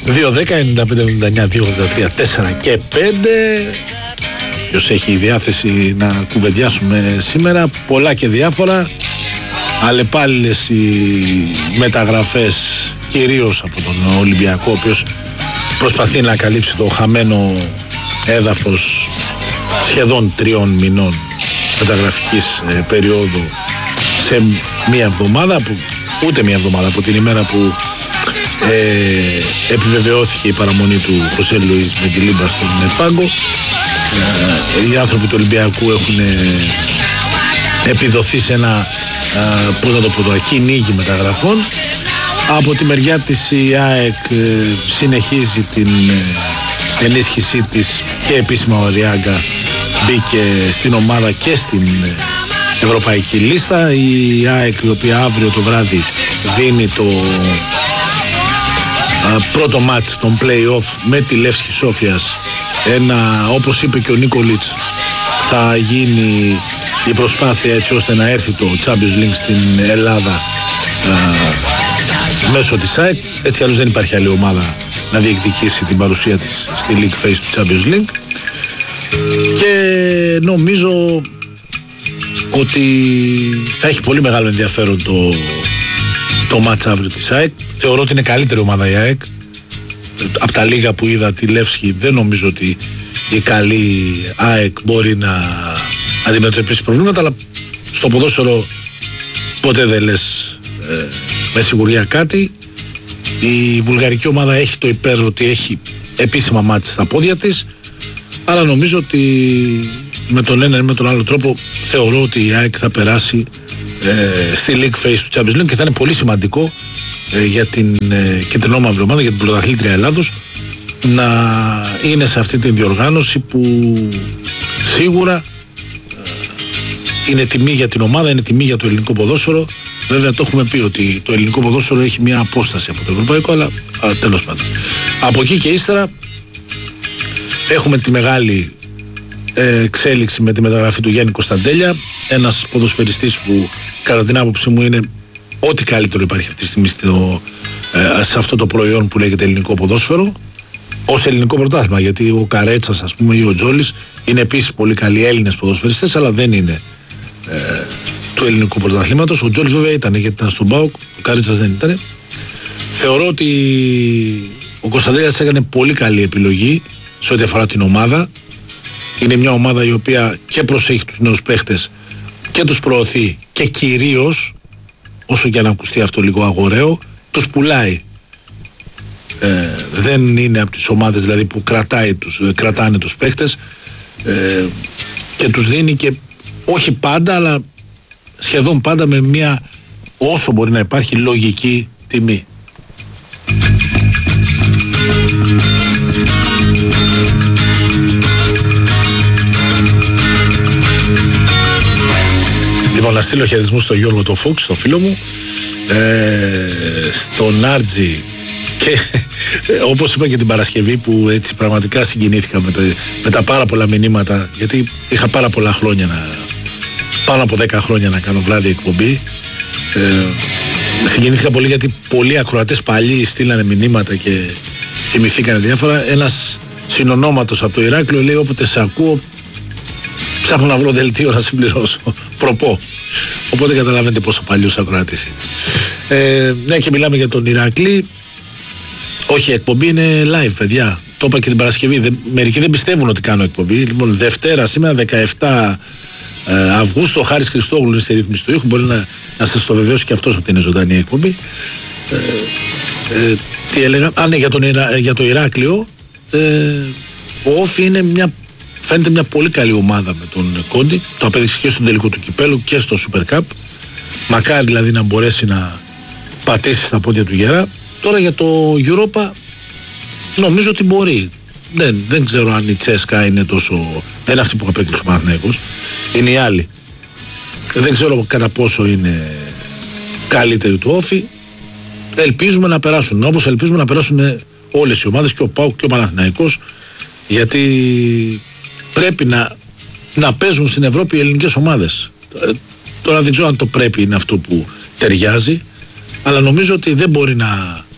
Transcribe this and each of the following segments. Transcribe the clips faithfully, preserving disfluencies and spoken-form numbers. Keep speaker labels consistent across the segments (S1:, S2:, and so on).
S1: δύο δέκα ενενήντα πέντε εβδομήντα εννιά δύο ογδόντα τρία τέσσερα και πέντε. Ποιος έχει διάθεση να κουβεντιάσουμε σήμερα, πολλά και διάφορα. Αλλεπάλληλες οι μεταγραφές, κυρίως από τον Ολυμπιακό, ο οποίος προσπαθεί να καλύψει το χαμένο έδαφος σχεδόν τριών μηνών μεταγραφικής ε, περίοδου σε μία εβδομάδα, που, ούτε μία εβδομάδα από την ημέρα που ε, επιβεβαιώθηκε η παραμονή του Χωσέ Λουίς με τη Λίμπα στον Πάγκο. Ε, οι άνθρωποι του Ολυμπιακού έχουν ε, επιδοθεί σε ένα ε, πώς να το πω τώρα, κυνήγι μεταγραφών. Από τη μεριά της η ΑΕΚ ε, συνεχίζει την ε, ενίσχυσή της και επίσημα ο Ριάγκα μπήκε στην ομάδα και στην ε, ευρωπαϊκή λίστα. Η ΑΕΚ, η οποία αύριο το βράδυ δίνει το ε, πρώτο μάτς των play-off με τη Λεύσκη Σόφιας, ένα, όπως είπε και ο Νίκολιτς, θα γίνει η προσπάθεια έτσι ώστε να έρθει το Champions League στην Ελλάδα ε, μέσω της ΑΕΚ. Έτσι αλλιώς δεν υπάρχει άλλη ομάδα να διεκδικήσει την παρουσία της στη League Phase του Champions League. Και νομίζω ότι θα έχει πολύ μεγάλο ενδιαφέρον το, το μάτς αύριο της ΑΕΚ. Θεωρώ ότι είναι καλύτερη ομάδα η ΑΕΚ. Από τα λίγα που είδα τη Λεύσκη, δεν νομίζω ότι η καλή ΑΕΚ μπορεί να αντιμετωπίσει προβλήματα, αλλά στο ποδόσφαιρο ποτέ δεν λες ε, με σιγουριά κάτι. Η βουλγαρική ομάδα έχει το υπέρ ότι έχει επίσημα μάτς στα πόδια της, αλλά νομίζω ότι με τον ένα ή με τον άλλο τρόπο θεωρώ ότι η ΑΕΚ θα περάσει ε, στη League Phase του Champions League και θα είναι πολύ σημαντικό ε, για την ε, κεντρινόμαυρη ομάδα, για την πρωταθλήτρια Ελλάδος, να είναι σε αυτή την διοργάνωση που σίγουρα ε, είναι τιμή για την ομάδα, είναι τιμή για το ελληνικό ποδόσφαιρο. Βέβαια το έχουμε πει ότι το ελληνικό ποδόσφαιρο έχει μια απόσταση από το ευρωπαϊκό, αλλά α, τέλος πάντων. Από εκεί και ύστερα έχουμε τη μεγάλη ε, εξέλιξη με τη μεταγραφή του Γιάννη Κωνσταντέλια, ένας ποδοσφαιριστής που κατά την άποψή μου είναι ό,τι καλύτερο υπάρχει αυτή τη στιγμή στο, ε, σε αυτό το προϊόν που λέγεται ελληνικό ποδόσφαιρο, ως ελληνικό πρωτάθλημα, γιατί ο Καρέτσας ας πούμε ή ο Τζόλης είναι επίσης πολύ καλοί Έλληνες ποδοσφαιριστές, αλλά δεν είναι ε, του ελληνικού πρωταθλήματος. Ο Τζόλης βέβαια ήταν, γιατί ήταν στον ΠΑΟΚ, ο Καρέτσας δεν ήταν. Θεωρώ ότι ο Κωνσταντέλιας έκανε πολύ καλή επιλογή σε ό,τι αφορά την ομάδα. Είναι μια ομάδα η οποία και προσέχει τους νέους παίχτες και τους προωθεί, και κυρίως, όσο και αν ακουστεί αυτό λίγο αγοραίο, τους πουλάει. Ε, δεν είναι από τις ομάδες δηλαδή που κρατάει τους, κρατάνε τους παίχτες ε, και τους δίνει, και όχι πάντα αλλά σχεδόν πάντα με μια, όσο μπορεί να υπάρχει, λογική τιμή. Λοιπόν, να στείλω χαιρετισμούς στον Γιώργο το Φούξ, τον φίλο μου, ε, στον Άρτζη, και όπως είπα και την Παρασκευή, που έτσι πραγματικά συγκινήθηκα με, το, με τα πάρα πολλά μηνύματα, γιατί είχα πάρα πολλά χρόνια να, πάνω από δέκα χρόνια να κάνω βράδυ εκπομπή. ε, συγκινήθηκα πολύ γιατί πολλοί ακροατές παλιοί στείλανε μηνύματα και θυμηθήκανε διάφορα. Ένας συνονόματος από το Ηράκλειο λέει: όποτε σε ακούω ψάχνω να βρω δελτίο να συμπληρώσω, προπό. Οπότε καταλαβαίνετε πόσο παλιός ακροατής είναι. ε, ναι, και μιλάμε για τον Ηράκλη. Όχι, η εκπομπή είναι live, παιδιά. Το είπα και την Παρασκευή. Δε, μερικοί δεν πιστεύουν ότι κάνω εκπομπή. Λοιπόν, Δευτέρα σήμερα, δεκαεφτά ε, Αυγούστου, ο Χάρης Χριστόγλου είναι στη ρύθμιση του ήχου. Μπορεί να, να σας το βεβαιώσει και αυτός ότι είναι ζωντανή εκπομπή. Ε, ε, τι έλεγα. Α, ναι, για, τον, για το Ηράκλειο. Ε, ο Όφη είναι μια, φαίνεται μια πολύ καλή ομάδα με τον Κόντι. Το απέδειξε και στον τελικό του κυπέλου και στο Super Cup. Μακάρι δηλαδή να μπορέσει να πατήσει στα πόδια του γερά. Τώρα για το Europa νομίζω ότι μπορεί. Δεν, δεν ξέρω αν η Τσέσκα είναι τόσο. Δεν είναι αυτή που απέκλεισε ο Παναθηναϊκός. Είναι η άλλη. Δεν ξέρω κατά πόσο είναι καλύτερη του Όφη. Ελπίζουμε να περάσουν. Όπως ελπίζουμε να περάσουν όλες οι ομάδες, και ο ΠΑΟΚ και ο Παναθηναϊκός. Γιατί πρέπει να, να παίζουν στην Ευρώπη οι ελληνικές ομάδες. Τώρα δεν ξέρω αν το πρέπει είναι αυτό που ταιριάζει. Αλλά νομίζω ότι δεν μπορεί να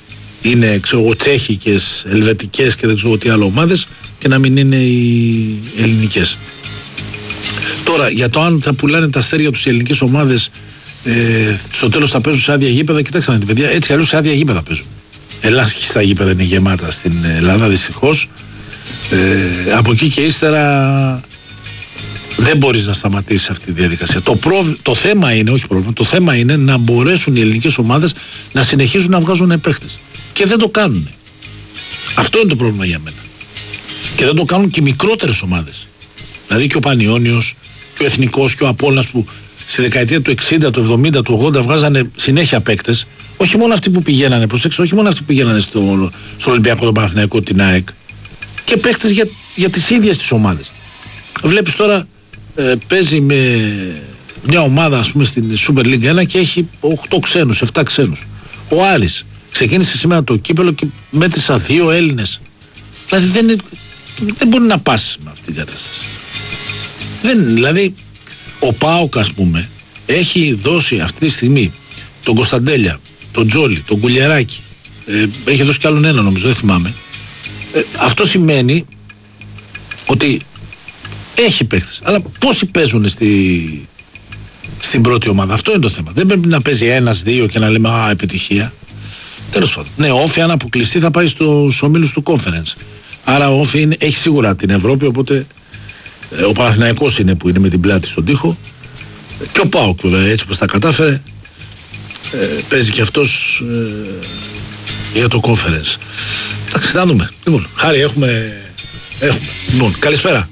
S1: είναι ξέρω εγώ τσέχικες, ελβετικές και δεν ξέρω τι άλλο ομάδες και να μην είναι οι ελληνικές. Τώρα για το αν θα πουλάνε τα αστέρια τους οι ελληνικές ομάδες ε, στο τέλος θα παίζουν σε άδεια γήπεδα, κοιτάξτε να δείτε παιδιά, έτσι αλλιώς σε άδεια γήπεδα παίζουν. Ελάχιστα γήπεδα είναι γεμάτα στην Ελλάδα δυστυχώς. Ε, από εκεί και ύστερα δεν μπορείς να σταματήσεις αυτή τη διαδικασία. Το, πρόβλ... το θέμα είναι, όχι πρόβλημα, το θέμα είναι να μπορέσουν οι ελληνικές ομάδες να συνεχίζουν να βγάζουν παίχτες. Και δεν το κάνουν. Αυτό είναι το πρόβλημα για μένα. Και δεν το κάνουν και οι μικρότερες ομάδες. Δηλαδή και ο Πανιώνιος, και ο Εθνικός, και ο Απόλλωνας που στη δεκαετία του εξήντα, του εβδομήντα, του ογδόντα βγάζανε συνέχεια παίκτες. Όχι μόνο αυτοί που πηγαίνανε, προσέξτε, όχι μόνο αυτοί που πηγαίνανε στο, στο Ολυμπιακό, τον Παναθηναϊκό, την ΑΕΚ. Και παίκτες για, για τις ίδιες τις ομάδες. Βλέπεις τώρα ε, παίζει με μια ομάδα ας πούμε στην Super League ένα και έχει οκτώ ξένους, επτά ξένους. Ο Άρης ξεκίνησε σήμερα το κύπελο και μέτρησα δύο Έλληνες. Δηλαδή δεν, είναι, δεν μπορεί να πάσει με αυτή την κατάσταση. Δεν, δηλαδή ο ΠΑΟΚ ας πούμε έχει δώσει αυτή τη στιγμή τον Κωνσταντέλια, τον Τζόλι, τον Κουλιεράκη, ε, έχει δώσει κι άλλον ένα νομίζω, δεν θυμάμαι. Ε, αυτό σημαίνει ότι έχει παίχτες. Αλλά πόσοι παίζουν στη, στην πρώτη ομάδα, αυτό είναι το θέμα. Δεν πρέπει να παίζει ένας, δύο και να λέμε α, επιτυχία. Τέλος πάντων. Ναι, ο Όφη αν αποκλειστεί θα πάει στους ομίλους του Conference. Άρα ο Όφη είναι, έχει σίγουρα την Ευρώπη, οπότε ε, ο Παναθηναϊκός είναι που είναι με την πλάτη στον τοίχο. Και ο ΠΑΟΚ βέβαια έτσι όπως τα κατάφερε ε, παίζει και αυτός ε, για το Conference. Εντάξει, να δούμε. Λοιπόν, Χάρη, έχουμε, έχουμε. Λοιπόν, καλησπέρα.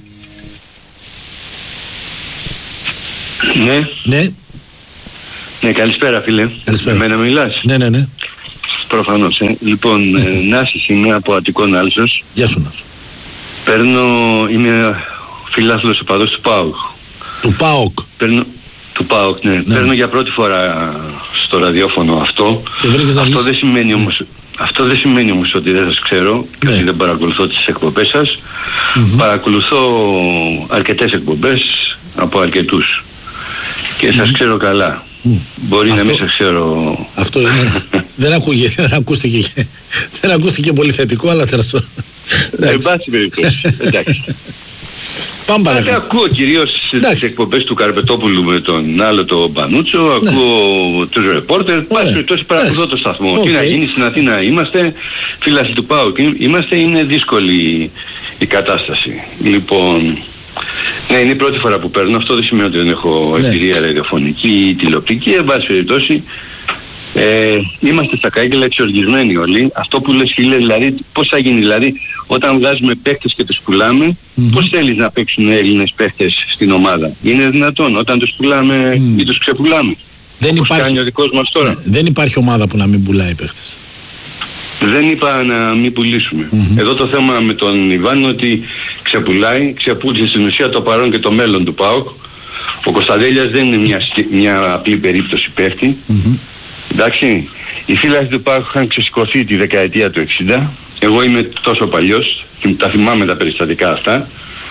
S2: Ναι.
S1: Ναι.
S2: Ναι, καλησπέρα φίλε.
S1: Καλησπέρα.
S2: Εμένα μιλάς?
S1: Ναι, ναι, ναι.
S2: Προφανώς. Ε. Λοιπόν, ε, Νάσης είμαι από Αττικό Νάλσος.
S1: Γεια σου Νάσο.
S2: Παίρνω, είμαι φιλάθλος οπαδός του ΠΑΟΚ.
S1: Του ΠΑΟΚ.
S2: Παίρνω, του ΠΑΟΚ, ναι. ναι. Παίρνω για πρώτη φορά στο ραδιόφωνο αυτό. Αυτό δεν σημαίνει όμως... Αυτό δεν σημαίνει όμως ότι δεν σας ξέρω και ναι. ότι δεν παρακολουθώ τις εκπομπές σας. Mm-hmm. Παρακολουθώ αρκετές εκπομπές από αρκετούς και mm-hmm. σας ξέρω καλά. Mm. Μπορεί αυτό, να μην σας ξέρω. Αυτό είναι. δεν, ακούγε, δεν, ακούστηκε, δεν ακούστηκε πολύ θετικό, αλλά τέλος πάντων. Εν πάση περιπτώσει. Εντάξει.
S1: Πάμε παρακάτω.
S2: Ακούω κυρίως τις εκπομπές του Καρπετόπουλου με τον άλλο τον Μπανούτσο, ναι. ακούω τους ρεπόρτερ, πάση περιπτώσει παρακολουθώ το σταθμό. Okay. Τι να γίνει, στην Αθήνα είμαστε, φίλαθλοι του ΠΑΟΚ είμαστε, είναι δύσκολη η κατάσταση. Λοιπόν, ναι, είναι η πρώτη φορά που παίρνω, αυτό δεν σημαίνει ότι δεν έχω ναι. εμπειρία ραδιοφωνική ή τηλεοπτική, εν πάση περιπτώσει. Ε, είμαστε στα κάγκελα εξοργισμένοι όλοι. Αυτό που λες φίλε, δηλαδή πώς θα γίνει, δηλαδή όταν βγάζουμε παίχτες και τους πουλάμε, mm-hmm. πώς θέλεις να παίξουν Έλληνες παίχτες στην ομάδα? Είναι δυνατόν όταν τους πουλάμε mm. ή τους ξεπουλάμε?
S1: Δεν υπάρχει,
S2: κάνει ο δικός μας τώρα.
S1: Ναι, δεν υπάρχει ομάδα που να μην πουλάει παίχτες.
S2: Δεν είπα να μην πουλήσουμε. Mm-hmm. Εδώ το θέμα με τον Ιβάν είναι ότι ξεπουλάει, ξεπούλησε στην ουσία το παρόν και το μέλλον του ΠΑΟΚ. Ο Κωνσταντέλιας δεν είναι μια, μια απλή περίπτωση παίχτη. Mm-hmm. Εντάξει, οι φίλοι του ΠΑΟΚ είχαν ξεσηκωθεί τη δεκαετία του εξήντα. Εγώ είμαι τόσο παλιός και τα θυμάμαι τα περιστατικά αυτά.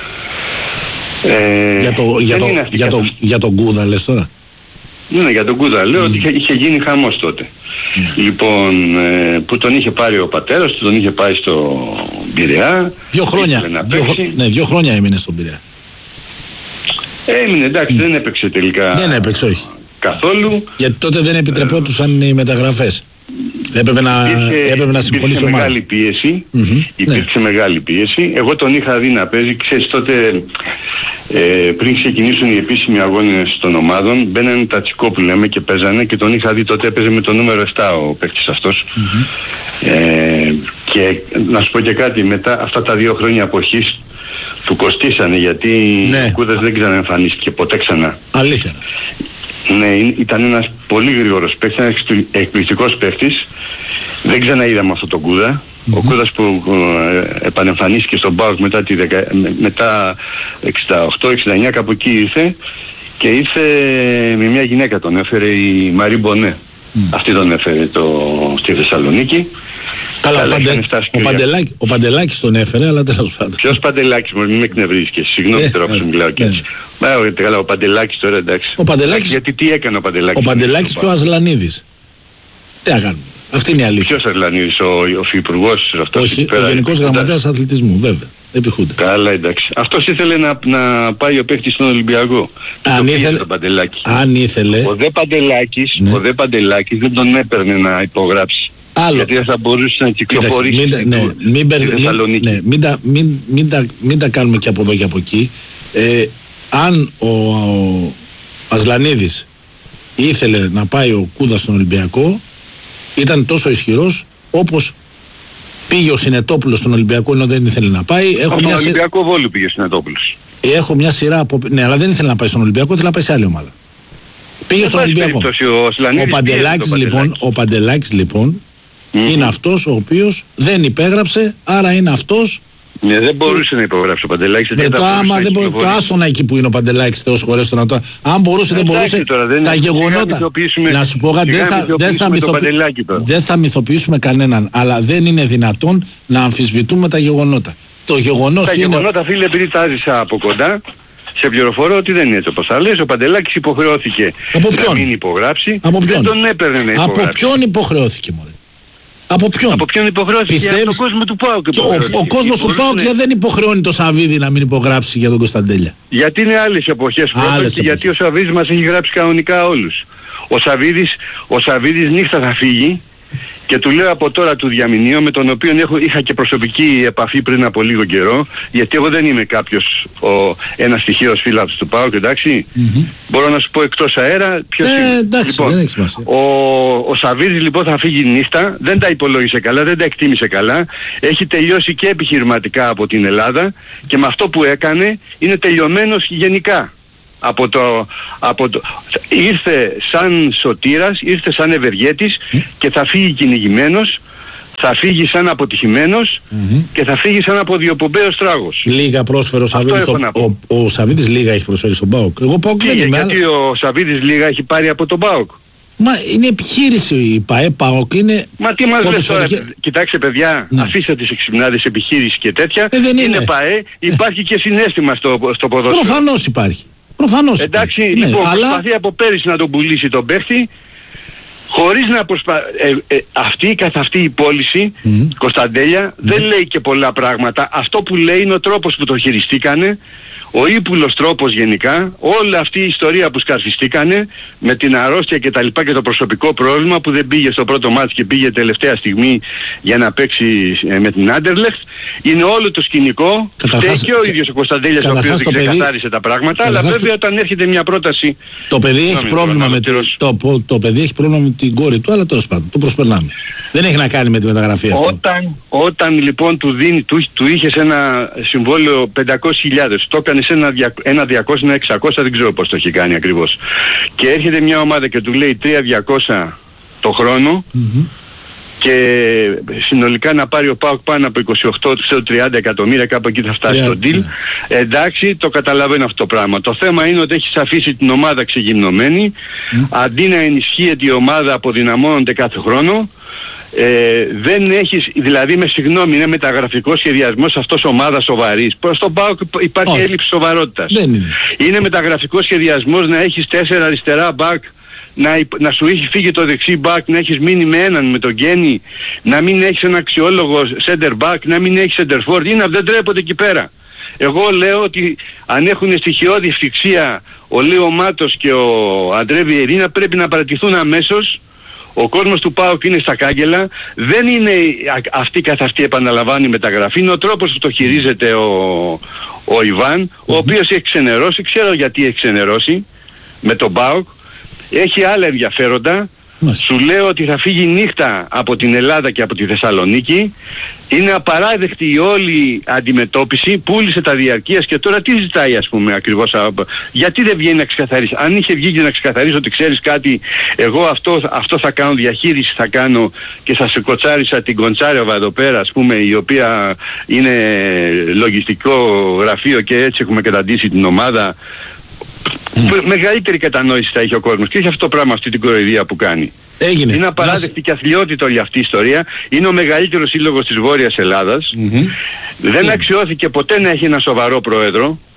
S2: Ε,
S1: για, το, για, το, για, το, για τον Κούδα λες τώρα?
S2: Ναι, για τον Κούδα λέω mm. ότι είχε, είχε γίνει χαμός τότε. Mm. Λοιπόν, ε, που τον είχε πάρει ο πατέρας του, τον είχε πάει στο Πειραιά.
S1: Δύο χρόνια, δύο, ναι, δύο χρόνια έμεινε στον Πειραιά.
S2: Έμεινε, εντάξει, mm. δεν έπαιξε τελικά.
S1: Δεν έπαιξε, όχι.
S2: Καθόλου.
S1: Γιατί τότε δεν επιτρεπόντουσαν οι μεταγραφές. Έπρεπε να, έπρεπε να συμφωνήσει ομάδα.
S2: Μεγάλη πίεση, mm-hmm. υπήρξε ναι. μεγάλη πίεση. Εγώ τον είχα δει να παίζει, ξέρεις τότε ε, πριν ξεκινήσουν οι επίσημοι αγώνες των ομάδων, μπαίνανε τα τσικό που λέμε και παίζανε και τον είχα δει τότε, έπαιζε με το νούμερο επτά ο παίκτης αυτός. Mm-hmm. Ε, και να σου πω και κάτι, μετά αυτά τα δύο χρόνια αποχής του κοστίσανε γιατί ναι. ο Κούδας δεν ξαναεμφανίστηκε ποτέ ξανά. Αλήθεια. Ναι, ήταν ένας πολύ γρήγορος παίκτης, ένας εκπληκτικός παίκτης. Δεν ξαναείδαμε αυτόν τον Κούδα. Mm-hmm. Ο Κούδας που ε, επανεμφανίστηκε στον ΠΑΟΚ μετά, τη δεκα... μετά εξήντα οκτώ εξήντα εννιά κάπου εκεί ήρθε και ήρθε με μια γυναίκα, τον έφερε η Μαρή Μπονέ. Mm. Αυτή τον έφερε το... στη Θεσσαλονίκη.
S1: Καλά, ο, Παντε... ο, Παντελάκη, ο Παντελάκης τον έφερε, αλλά τέλος πάντων.
S2: Ποιος Παντελάκης, μην με εκνευρίσκες, συγγνώμη τώρα που σου μιλάω και έτσι. Καλά, ο Παντελάκης τώρα εντάξει.
S1: Ο Παντελάκης...
S2: Γιατί τι έκανε ο Παντελάκης?
S1: Ο Παντελάκης και ο Ασλανίδης. Τι να κάνουμε. Αυτή είναι η αλήθεια.
S2: Ποιος Αζλανίδης, ο, ο υφυπουργός αυτός?
S1: Όχι, ο Γενικός Γραμματέας Αθλητισμού, βέβαια. Επιχούνται.
S2: Καλά, εντάξει. Αυτός ήθελε να, να πάει ο παίκτης στον Ολυμπιακό.
S1: Αν ήθελε, αν ήθελε.
S2: Ο Δε Παντελάκης,
S1: ναι.
S2: ο Δε Παντελάκης δεν τον έπαιρνε να υπογράψει.
S1: Άλλο.
S2: Γιατί δεν θα μπορούσε να κυκλοφορήσει
S1: Κοίταξε, μην, ναι, μην,
S2: στη Θεσσαλονίκη.
S1: Ναι, μην, τα, μην, μην, τα, μην τα κάνουμε και από εδώ και από εκεί. Ε, αν ο, ο Αζλανίδης ήθελε να πάει ο Κούδας στον Ολυμπιακό, ήταν τόσο ισχυρός όπως πήγε ο Συνετόπουλος στον Ολυμπιακό ενώ δεν ήθελε να πάει. Έχω
S2: Στον
S1: μια
S2: Ολυμπιακό σειρά... Βόλου πήγε ο Συνετόπουλος.
S1: Έχω μια σειρά από... Ναι, αλλά δεν ήθελε να πάει στον Ολυμπιακό, ήθελε να πάει σε άλλη ομάδα. Πήγε στον Ολυμπιακό.
S2: Ο,
S1: ο Παντελάκης λοιπόν, ο Παντελάκης λοιπόν mm-hmm. είναι αυτός ο οποίος δεν υπέγραψε, άρα είναι αυτός.
S2: Ναι, δεν μπορούσε να υπογράψει ο Παντελάκης.
S1: Δεν το άμα δεν μπορεί, το άστονα εκεί που είναι ο Παντελάκης, Θεός χωρές το να το... Αν μπορούσε, δεν μπορούσε, τώρα, δεν τα γεγονότα... Να σου πω κάτι, δεν θα, δεν, θα μυθοποι... δεν θα μυθοποιήσουμε κανέναν, αλλά δεν είναι δυνατόν να αμφισβητούμε τα γεγονότα. Το γεγονός
S2: τα
S1: είναι...
S2: Τα γεγονότα, φίλε, επειδή τα ζήσα από κοντά, σε πληροφορώ ότι δεν είναι έτσι όπως θα λες. Ο Παντελάκης υποχρεώθηκε να μην υπογράψει.
S1: Από ποιον?
S2: Δεν τον έπαιρνε να υπογράψει.
S1: Από ποιον υποχρεώθηκε, μωρέ? Από ποιον?
S2: Από ποιον υποχρεώθηκε?
S1: Πιστεύεις...
S2: Για τον κόσμο του ΠΑΟΚ.
S1: Ο, ο κόσμος του ΠΑΟΚ ναι. δεν υποχρεώνει το Σαββίδι να μην υπογράψει για τον Κωνσταντέλια.
S2: Γιατί είναι άλλες εποχές πρώτα και γιατί ο Σαββίδης μας έχει γράψει κανονικά όλους. Ο Σαββίδης, ο Σαββίδης νύχτα θα φύγει και του λέω από τώρα του διαμηνύω, με τον οποίο έχω, είχα και προσωπική επαφή πριν από λίγο καιρό, γιατί εγώ δεν είμαι κάποιος ο, ένας τυχαίος φίλος του ΠΑΟΚ, εντάξει. Mm-hmm. Μπορώ να σου πω εκτός αέρα ποιος
S1: ε,
S2: είναι.
S1: Εντάξει,
S2: λοιπόν,
S1: δεν έχει σημασία.
S2: Ο, ο Σαββίδης λοιπόν θα φύγει νύχτα, δεν τα υπολόγισε καλά, δεν τα εκτίμησε καλά, έχει τελειώσει και επιχειρηματικά από την Ελλάδα και με αυτό που έκανε είναι τελειωμένος γενικά. Από το, από το, ήρθε σαν σωτήρας, ήρθε σαν ευεργέτης mm. και θα φύγει κυνηγημένος, θα φύγει σαν αποτυχημένος mm-hmm. και θα φύγει σαν αποδιοπομπαίος τράγος.
S1: Λίγα πρόσφερε ο Σαββίδης, στο, ο, ο Σαββίδης λίγα έχει προσφέρει στον ΠΑΟΚ. Εγώ ΠΑΟΚ δεν είμαι.
S2: Γιατί αλλά... ο Σαββίδης λίγα έχει πάρει από τον ΠΑΟΚ.
S1: Μα είναι επιχείρηση η ΠΑΕ, ΠΑΟΚ είναι...
S2: Μα τι μας λες τώρα, κοιτάξτε παιδιά, ναι. αφήστε τις εξυπνάδες επιχείρηση και τέτοια,
S1: ε, είναι.
S2: είναι ΠΑΕ, υπάρχει και συναίσθημα στο, στο ποδόσφαιρο.
S1: Προφανώς υπάρχει. Προφανώς.
S2: Εντάξει,
S1: ναι,
S2: λοιπόν,
S1: αλλά...
S2: προσπαθεί από πέρυσι να τον πουλήσει τον παίχτη, χωρίς να προσπα... Ε, ε, αυτή καθ' αυτή η πώληση, mm. Κωνσταντέλια, mm. δεν λέει και πολλά πράγματα. Αυτό που λέει είναι ο τρόπος που το χειριστήκανε, ο ύπουλος τρόπος γενικά, όλη αυτή η ιστορία που σκαρφιστήκανε με την αρρώστια και τα λοιπά και το προσωπικό πρόβλημα που δεν πήγε στο πρώτο μάτς και πήγε τελευταία στιγμή για να παίξει ε, με την Άντερλεχτ, είναι όλο το σκηνικό. Φταίει και ο ίδιος ο Κωνσταντέλιας, ο οποίος δεν ξεκαθάρισε τα πράγματα, αλλά βέβαια το... όταν έρχεται μια πρόταση...
S1: Το παιδί έχει πρόβλημα με τη... το, το παιδί έχει πρόβλημα με την κόρη του, αλλά τέλος πάντων, το προσπερνάμε. Δεν έχει να κάνει με τη μεταγραφή αυτή.
S2: Όταν, όταν λοιπόν του, δίνει, του, του είχες ένα συμβόλαιο πεντακόσιες χιλιάδες, το έκανε σε ένα, ένα διακόσια, ένα εξακόσια, δεν ξέρω πώς το έχει κάνει ακριβώς. Και έρχεται μια ομάδα και του λέει τρία χιλιάδες διακόσια το χρόνο mm-hmm. και συνολικά να πάρει ο ΠΑΟΚ πάνω από είκοσι οκτώ, τριάντα εκατομμύρια, κάπου εκεί θα φτάσει yeah, το deal. Yeah. Εντάξει, το καταλαβαίνω αυτό το πράγμα. Το θέμα είναι ότι έχεις αφήσει την ομάδα ξεγυμνωμένη, mm. αντί να ενισχύεται η ομάδα αποδυναμώνονται κάθε χρόνο. Ε, δεν έχεις, δηλαδή με συγγνώμη, είναι μεταγραφικός σχεδιασμός αυτός ομάδα σοβαρής. Προς τον ΠΑΟΚ υπάρχει oh. έλλειψη σοβαρότητας.
S1: Δεν είναι.
S2: Είναι μεταγραφικός σχεδιασμός να έχεις τέσσερα αριστερά μπακ, να, να σου έχει φύγει το δεξί μπακ, να έχεις μείνει με έναν, με τον Γκένι, να μην έχεις ένα αξιόλογο center back, να μην έχεις center forward, είναι δεν τρέπονται εκεί πέρα. Εγώ λέω ότι αν έχουν στοιχειώδη ευτυχία ο Λίο Μάτος και ο Αντρέ Βιερίνα πρέπει να παρατηθούν αμέσως. Ο κόσμος του ΠΑΟΚ είναι στα κάγκελα, δεν είναι αυτή καθ' αυτή επαναλαμβάνει η μεταγραφή, είναι ο τρόπος που το χειρίζεται ο, ο Ιβάν, mm-hmm. ο οποίος έχει ξενερώσει, ξέρω γιατί έχει ξενερώσει με τον ΠΑΟΚ, έχει άλλα ενδιαφέροντα. Mm-hmm. Σου λέω ότι θα φύγει νύχτα από την Ελλάδα και από τη Θεσσαλονίκη. Είναι απαράδεκτη η όλη αντιμετώπιση. Πούλησε τα διαρκείας και τώρα τι ζητάει, ας πούμε, ακριβώς. Γιατί δεν βγαίνει να ξεκαθαρίσει? Αν είχε βγει και να ξεκαθαρίσει ότι ξέρεις κάτι, εγώ αυτό, αυτό θα κάνω, διαχείριση θα κάνω και θα σε κοτσάρισα την Κοντσάρεβα εδώ πέρα, ας πούμε, η οποία είναι λογιστικό γραφείο και έτσι έχουμε καταντήσει την ομάδα. Mm. Μεγαλύτερη κατανόηση θα έχει ο κόσμος και έχει αυτό το πράγμα, αυτή την κοροϊδία που κάνει.
S1: Έγινε.
S2: Είναι απαράδεκτη Λάς... και αθλιότητα όλη αυτή η ιστορία. Είναι ο μεγαλύτερος σύλλογος της Βόρειας Ελλάδας. Mm-hmm. Δεν mm. αξιώθηκε ποτέ να έχει ένα σοβαρό πρόεδρο.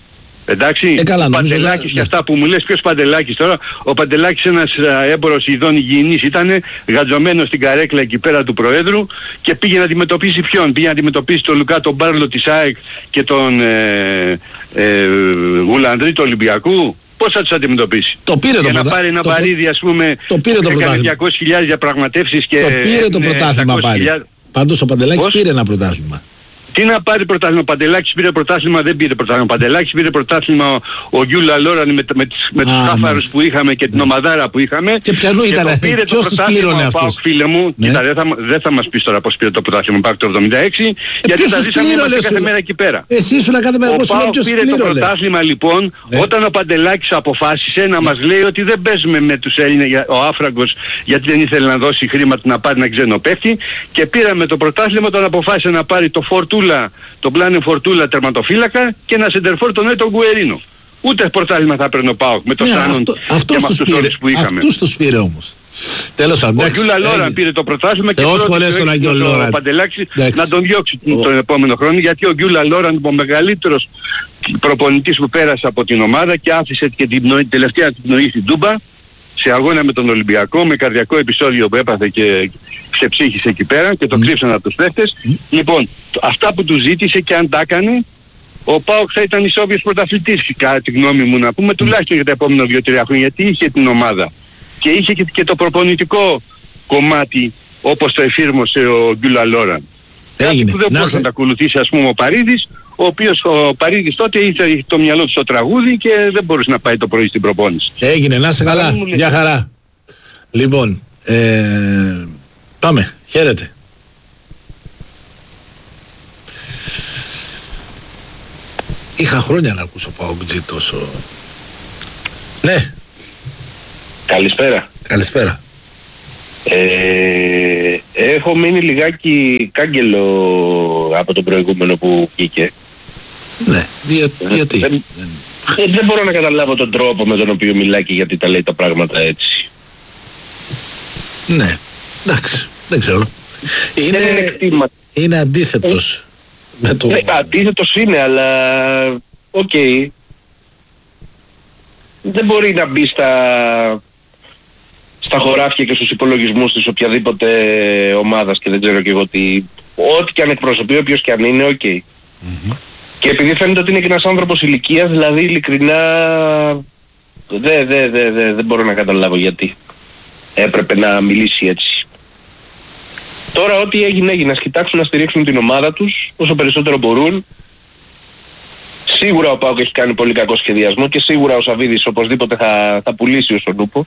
S2: Εντάξει,
S1: ε, καλά,
S2: ο Παντελάκης και ναι. αυτά που μου λες, ποιος Παντελάκης τώρα? Ο Παντελάκης ένας έμπορος ειδών υγιεινής ήτανε, γατζωμένος στην καρέκλα εκεί πέρα του Προέδρου και πήγε να αντιμετωπίσει ποιον? Πήγε να αντιμετωπίσει τον Λουκά τον Μπάρλο της ΑΕΚ και τον ε, ε, Γουλανδρή του Ολυμπιακού. Πώς θα τους αντιμετωπίσει?
S1: Το πήρε
S2: για
S1: το
S2: να πάρει ένα
S1: το...
S2: βαρύδι, ας πούμε,
S1: το πήρε το
S2: έκανε διακόσιες χιλιάδες διαπραγματεύσεις και...
S1: Το πήρε το πρωτάθλημα πάλι. Πάντως ο Παντελάκης πήρε ένα πρωτάθλημα.
S2: Τι να πάρει πρωτάθλημα? Ο Παντελάκης πήρε πρωτάθλημα, δεν πήρε πρωτάθλημα. Ο Παντελάκης πήρε πρωτάθλημα, ο, ο Γκιούλα Λόραν με, με, τις, με τους χάφαρους που είχαμε και την ομαδάρα που είχαμε.
S1: Και ποιανού ήταν, ποιος τους πλήρωνε αυτούς?
S2: Φίλε μου, ναι. Κοίτα, δεν θα, δεν θα μας πεις τώρα πώς πήρε το πρωτάθλημα Πάοκ το εβδομήντα έξι, ε, γιατί θα ζήσαμε κάθε μέρα εκεί πέρα.
S1: Εσύ ήσουν κάθε μέρα,
S2: ο Πάοκ πήρε το πρωτάθλημα λοιπόν, ναι. όταν ο Παντελάκης αποφάσισε να μας λέει ότι δεν παίζουμε με τους Έλληνες, ο Άφραγκος, γιατί δεν ήθελε να δώσει χρήματα να πάρει ένα ξένο παίχτη, και πήραμε το πρωτάθλημα όταν αποφάσισε να πάρει το Φορτούλα, το Πλάνε Φορτούλα τερματοφύλακα και ένα σεντερφόρ τον Έτο Γκουερίνο. Ούτε πρωτάθλημα θα παίρνει ο ΠΑΟΚ με το ναι, Σάνον και με αυτούς όλους που είχαμε.
S1: Αυτούς τους πήρε όμως. Τέλος πάντων.
S2: Ο Γκιούλα Λόραν πήρε το πρωτάθλημα και ο Παντελάκης να τον διώξει ο... τον επόμενο χρόνο, γιατί ο Γκιούλα Λόραν, ο μεγαλύτερος προπονητής που πέρασε από την ομάδα και άφησε και την πνοή, τελευταία την πνοή στην Τούμπα σε αγώνα με τον Ολυμπιακό, με καρδιακό επεισόδιο που έπαθε και ξεψύχησε εκεί πέρα και το mm. κρύψαν από τους παίχτες. Mm. Λοιπόν, αυτά που του ζήτησε και αν τα έκανε, ο ΠΑΟΚ θα ήταν ισόβιος πρωταθλητής, κατά τη γνώμη μου να πούμε, τουλάχιστον για τα επόμενα δύο τρία χρόνια, γιατί είχε την ομάδα και είχε και, και το προπονητικό κομμάτι όπως το εφήρμοσε ο Γκιούλα Λόραν. Έγινε. Που δεν να μπορούσε να τα ακολουθήσει, ας πούμε, ο Παρίδης, ο οποίος ο Παρίδης τότε είχε το μυαλό του στο τραγούδι και δεν μπορούσε να πάει το πρωί στην προπόνηση.
S1: Έγινε, να είσαι καλά, για χαρά. Λοιπόν, ε, πάμε, χαίρετε. Είχα χρόνια να ακούσω Παοκτζή τόσο. Ναι.
S2: Καλησπέρα.
S1: Καλησπέρα.
S2: Ε, έχω μείνει λιγάκι κάγκελο από το προηγούμενο που βγήκε.
S1: Ναι, για, γιατί.
S2: Δεν, δεν, δεν μπορώ να καταλάβω τον τρόπο με τον οποίο μιλάει και γιατί τα λέει τα πράγματα έτσι.
S1: Ναι, εντάξει, δεν ξέρω. Είναι, είναι, είναι αντίθετος.
S2: Ε, με το... ναι, αντίθετος είναι, αλλά οκ. Okay. Δεν μπορεί να μπει στα... στα χωράφια και στους υπολογισμούς της οποιαδήποτε ομάδας και δεν ξέρω και εγώ τι, ό,τι και αν εκπροσωπεί, όποιος και αν είναι, οκ. Okay. Mm-hmm. Και επειδή φαίνεται ότι είναι και ένας άνθρωπος ηλικίας, δηλαδή ειλικρινά δεν δε, δε, δε, δε μπορώ να καταλάβω γιατί έπρεπε να μιλήσει έτσι. Τώρα ό,τι έγινε έγινε, ας κοιτάξουν να στηρίξουν την ομάδα τους όσο περισσότερο μπορούν. Σίγουρα ο ΠΑΟΚ έχει κάνει πολύ κακό σχεδιασμό και σίγουρα ο Σαββίδης οπωσδήποτε θα, θα πουλήσει ως τον Νούπο.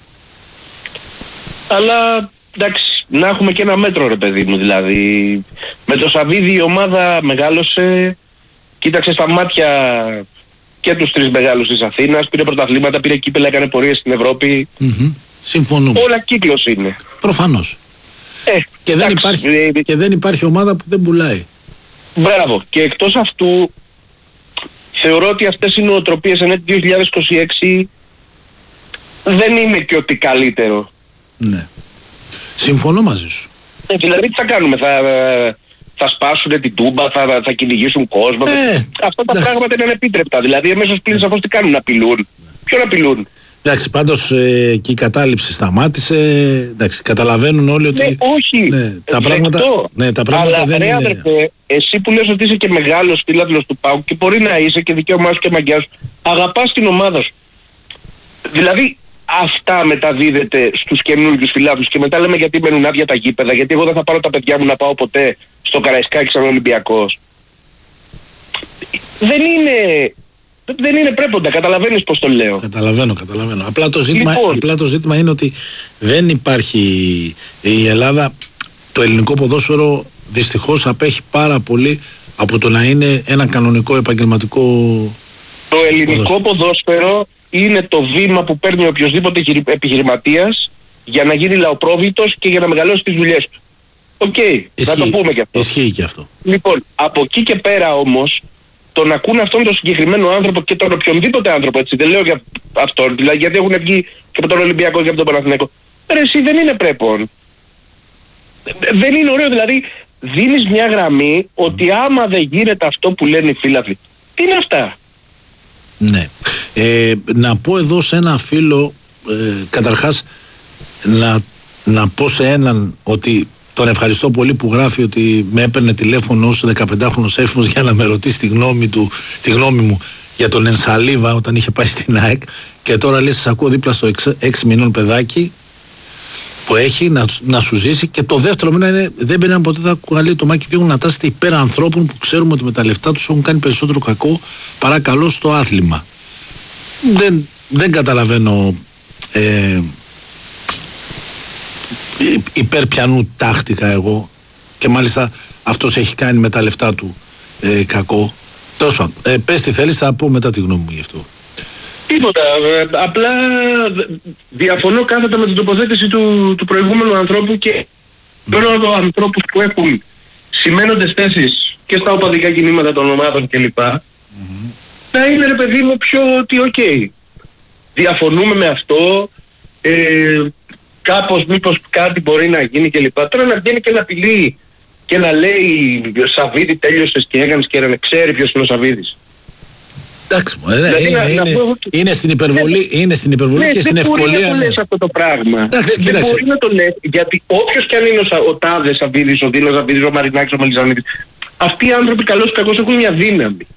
S2: Αλλά εντάξει, να έχουμε και ένα μέτρο ρε παιδί μου, δηλαδή με το Σαββίδη η ομάδα μεγάλωσε, κοίταξε στα μάτια και τους τρεις μεγάλους της Αθήνας, πήρε πρωταθλήματα, πήρε κύπελα, έκανε πορείες στην Ευρώπη.
S1: Mm-hmm. Συμφωνούμε.
S2: Όλα κύκλος είναι.
S1: Προφανώς.
S2: Ε,
S1: και, δεν υπάρχει, ε, και δεν υπάρχει ομάδα που δεν πουλάει.
S2: Μπράβο. Και εκτός αυτού θεωρώ ότι αυτές οι νοοτροπίες εν έτη δύο χιλιάδες είκοσι έξι δεν είναι και ότι καλύτερο.
S1: Ναι. Συμφωνώ μαζί σου.
S2: Ε, δηλαδή τι θα κάνουμε, θα, θα σπάσουν την Τούμπα, θα, θα κυνηγήσουν κόσμο. Ε, αυτά τα εντάξει. πράγματα είναι ανεπίτρεπτα. Δηλαδή εμέσως πλήν σαφώς τι κάνουν, να απειλούν. Ποιον απειλούν.
S1: Εντάξει, πάντως ε, και η κατάληψη σταμάτησε. Εντάξει, καταλαβαίνουν όλοι ότι.
S2: Ναι, όχι.
S1: Ναι, τα πράγματα, ναι, τα πράγματα
S2: αλλά,
S1: δεν
S2: ρε,
S1: είναι.
S2: Αδερφέ, εσύ που λες ότι είσαι και μεγάλος φίλαθλος του ΠΑΟΚ και μπορεί να είσαι και δικαίωμά σου και μαγκιά σου, αγαπάς την ομάδα σου. Δηλαδή αυτά μεταδίδεται στους καινούργιους φιλάθλους και μετά λέμε γιατί μένουν άδεια τα γήπεδα, γιατί εγώ δεν θα πάρω τα παιδιά μου να πάω ποτέ στο Καραϊσκάκι σαν Ολυμπιακός. Δεν είναι. Δεν είναι πρέποντα, καταλαβαίνεις πως το λέω.
S1: Καταλαβαίνω, καταλαβαίνω. Απλά το, ζήτημα, λοιπόν, απλά το ζήτημα είναι ότι δεν υπάρχει η Ελλάδα, το ελληνικό ποδόσφαιρο δυστυχώς απέχει πάρα πολύ από το να είναι ένα κανονικό επαγγελματικό
S2: Το ελληνικό ποδόσφαιρο, ποδόσφαιρο είναι το βήμα που παίρνει οποιοσδήποτε επιχειρηματίας για να γίνει λαοπρόβλητος και για να μεγαλώσει τις δουλειές του. Οκ, okay, να το πούμε και αυτό.
S1: Ισχύει και αυτό.
S2: Λοιπόν, από εκεί και πέρα όμως, το να ακούνε αυτόν τον συγκεκριμένο άνθρωπο και τον οποιονδήποτε άνθρωπο, έτσι, δεν λέω για αυτόν, δηλαδή γιατί έχουν βγει και από τον Ολυμπιακό και από τον Παναθηναϊκό. Ρε εσύ δεν είναι πρέπον. Δεν είναι ωραίο, δηλαδή δίνεις μια γραμμή ότι άμα δεν γίνεται αυτό που λένε οι φίλαθλοι, τι είναι αυτά.
S1: Ναι. Ε, να πω εδώ σε ένα φίλο, ε, καταρχάς να, να πω σε έναν ότι τον ευχαριστώ πολύ που γράφει ότι με έπαιρνε τηλέφωνο ως δεκαπεντάχρονος έφηβος για να με ρωτήσει τη γνώμη, του, τη γνώμη μου για τον Ενσαλίβα όταν είχε πάει στην ΑΕΚ, και τώρα λέει σας ακούω δίπλα στο έξι μηνών παιδάκι που έχει να, να σου ζήσει. Και το δεύτερο μήνα είναι δεν μπαίναν ποτέ τα κουκαλί το Μάκη Δίγου να τάσετε υπέρ ανθρώπων που ξέρουμε ότι με τα λεφτά τους έχουν κάνει περισσότερο κακό παρά καλό στο άθλημα. Δεν, δεν καταλαβαίνω ε, υπέρ πιανού τάχτηκα εγώ, και μάλιστα αυτός έχει κάνει με τα λεφτά του ε, κακό. Τέλος πάντων, ε, πες τι θέλεις, θα πω μετά τη γνώμη μου γι' αυτό.
S3: Τίποτα, ε, απλά διαφωνώ κάθετα με την τοποθέτηση του, του προηγούμενου ανθρώπου, και τώρα ανθρώπους που έχουν σημαίνοντες θέσεις και στα οπαδικά κινήματα των ομάδων κλπ. Mm-hmm. Να είναι, ρε παιδί μου, πιο ότι οκ, okay, διαφωνούμε με αυτό, ε, κάπως μήπως κάτι μπορεί να γίνει κλπ. Τώρα να βγαίνει και να απειλεί και να λέει Σαββίδη τέλειωσες και έκανες και να ξέρει ποιος είναι ο Σαββίδης.
S1: Εντάξει, ε, δηλαδή, είναι, να, είναι, να πω... είναι στην υπερβολή, ναι, είναι στην υπερβολή ναι, και στην ευκολία. Δεν μπορεί να το λες αυτό
S3: το πράγμα.
S1: Εντάξει,
S3: δεν, δεν μπορεί να το λες, γιατί όποιος και αν είναι ο, ο Τάδε Σαββίδης, ο Δήλος Σαββίδης, ο Μαρινάκης, ο Μελισανίδης, αυτοί οι άνθρωποι καλώς ή κακώς έχουν μια δύναμη.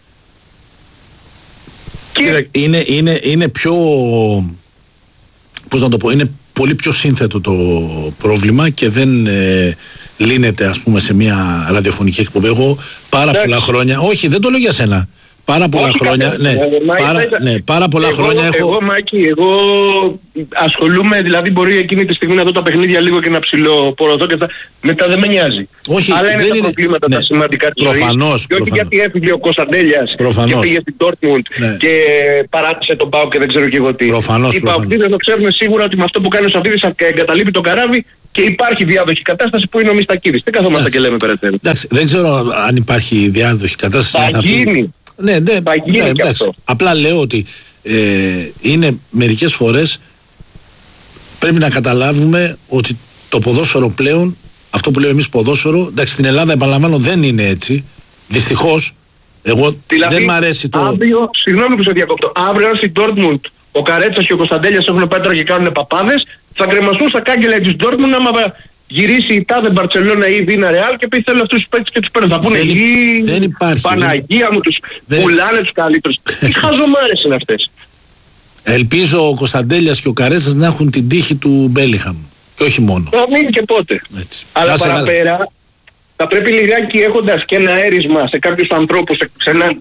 S1: Και... Είναι, είναι, είναι πιο, πώς να το πω, είναι πολύ πιο σύνθετο το πρόβλημα και δεν ε, λύνεται, ας πούμε, σε μια ραδιοφωνική εκπομπή. Εγώ πάρα Εντάξει. πολλά χρόνια, όχι, δεν το λέω για σένα. Πάρα πολλά Όχι χρόνια, κάτι, ναι, Μάκη, πάρα, ναι, πάρα πολλά εγώ, χρόνια έχω...
S3: Εγώ, Μάκη, εγώ ασχολούμαι, δηλαδή μπορεί εκείνη τη στιγμή να δω τα παιχνίδια λίγο και να ψιλοποροδώ και αυτά, μετά δεν με νοιάζει.
S1: Όχι,
S3: αλλά είναι
S1: δεν
S3: τα
S1: είναι...
S3: προβλήματα
S1: ναι,
S3: τα σημαντικά της
S1: προφανώς,
S3: ζωής. Και όχι γιατί έφυγε ο Κωνσταντέλιας και πήγε στην Dortmund ναι. και παράτησε τον ΠΑΟΚ και δεν ξέρω και εγώ τι.
S1: Προφανώς,
S3: οι Παοκτίδες το ξέρουν σίγουρα ότι με αυτό που κάνει ο Σαββίδης εγκαταλείπει το καράβι και υπάρχει διάδοχη κατάσταση που είναι ο Μιστακίδης. Τι καθόμαστε και λέμε περαιτέρω.
S1: Εντάξει, δεν ξέρω αν υπάρχει διάδοχη κατάσταση.
S3: Θα γίνει.
S1: Ναι, ναι, ναι, εντάξει. Απλά λέω ότι ε, είναι μερικές φορές πρέπει να καταλάβουμε ότι το ποδόσφαιρο πλέον, αυτό που λέμε εμείς ποδόσφαιρο, εντάξει, στην Ελλάδα επαναλαμβάνω δεν είναι έτσι. Δυστυχώς, εγώ δηλαδή, δεν μ' αρέσει το...
S3: Αύριο, συγγνώμη που σε διακόπτω, αύριο αν στην Dortmund ο Καρέτσας και ο Κωνσταντέλιας έχουν πάει τώρα και κάνουν παπάδες, θα κρεμαστούν στα κάγκελα της Dortmund άμα γυρίσει η τάδε Μπαρτσελώνα ή η Βίνα Ρεάλ και πει θέλω αυτούς τους παίκτες και τους παίρνουν. Θα πούνε η Παναγία δεν... μου τους δεν... πουλάνε τους καλύτερους. Τι χαζομάρες είναι αυτές.
S1: Ελπίζω ο Κωνσταντέλιας και ο Καρέτσας να έχουν την τύχη του Μπέλιχαμ. Και όχι μόνο.
S3: Θα μείνει και πότε.
S1: Έτσι.
S3: Αλλά παραπέρα καλά. Θα πρέπει λιγάκι έχοντας και ένα έρισμα σε κάποιους ανθρώπους, σε, ένα...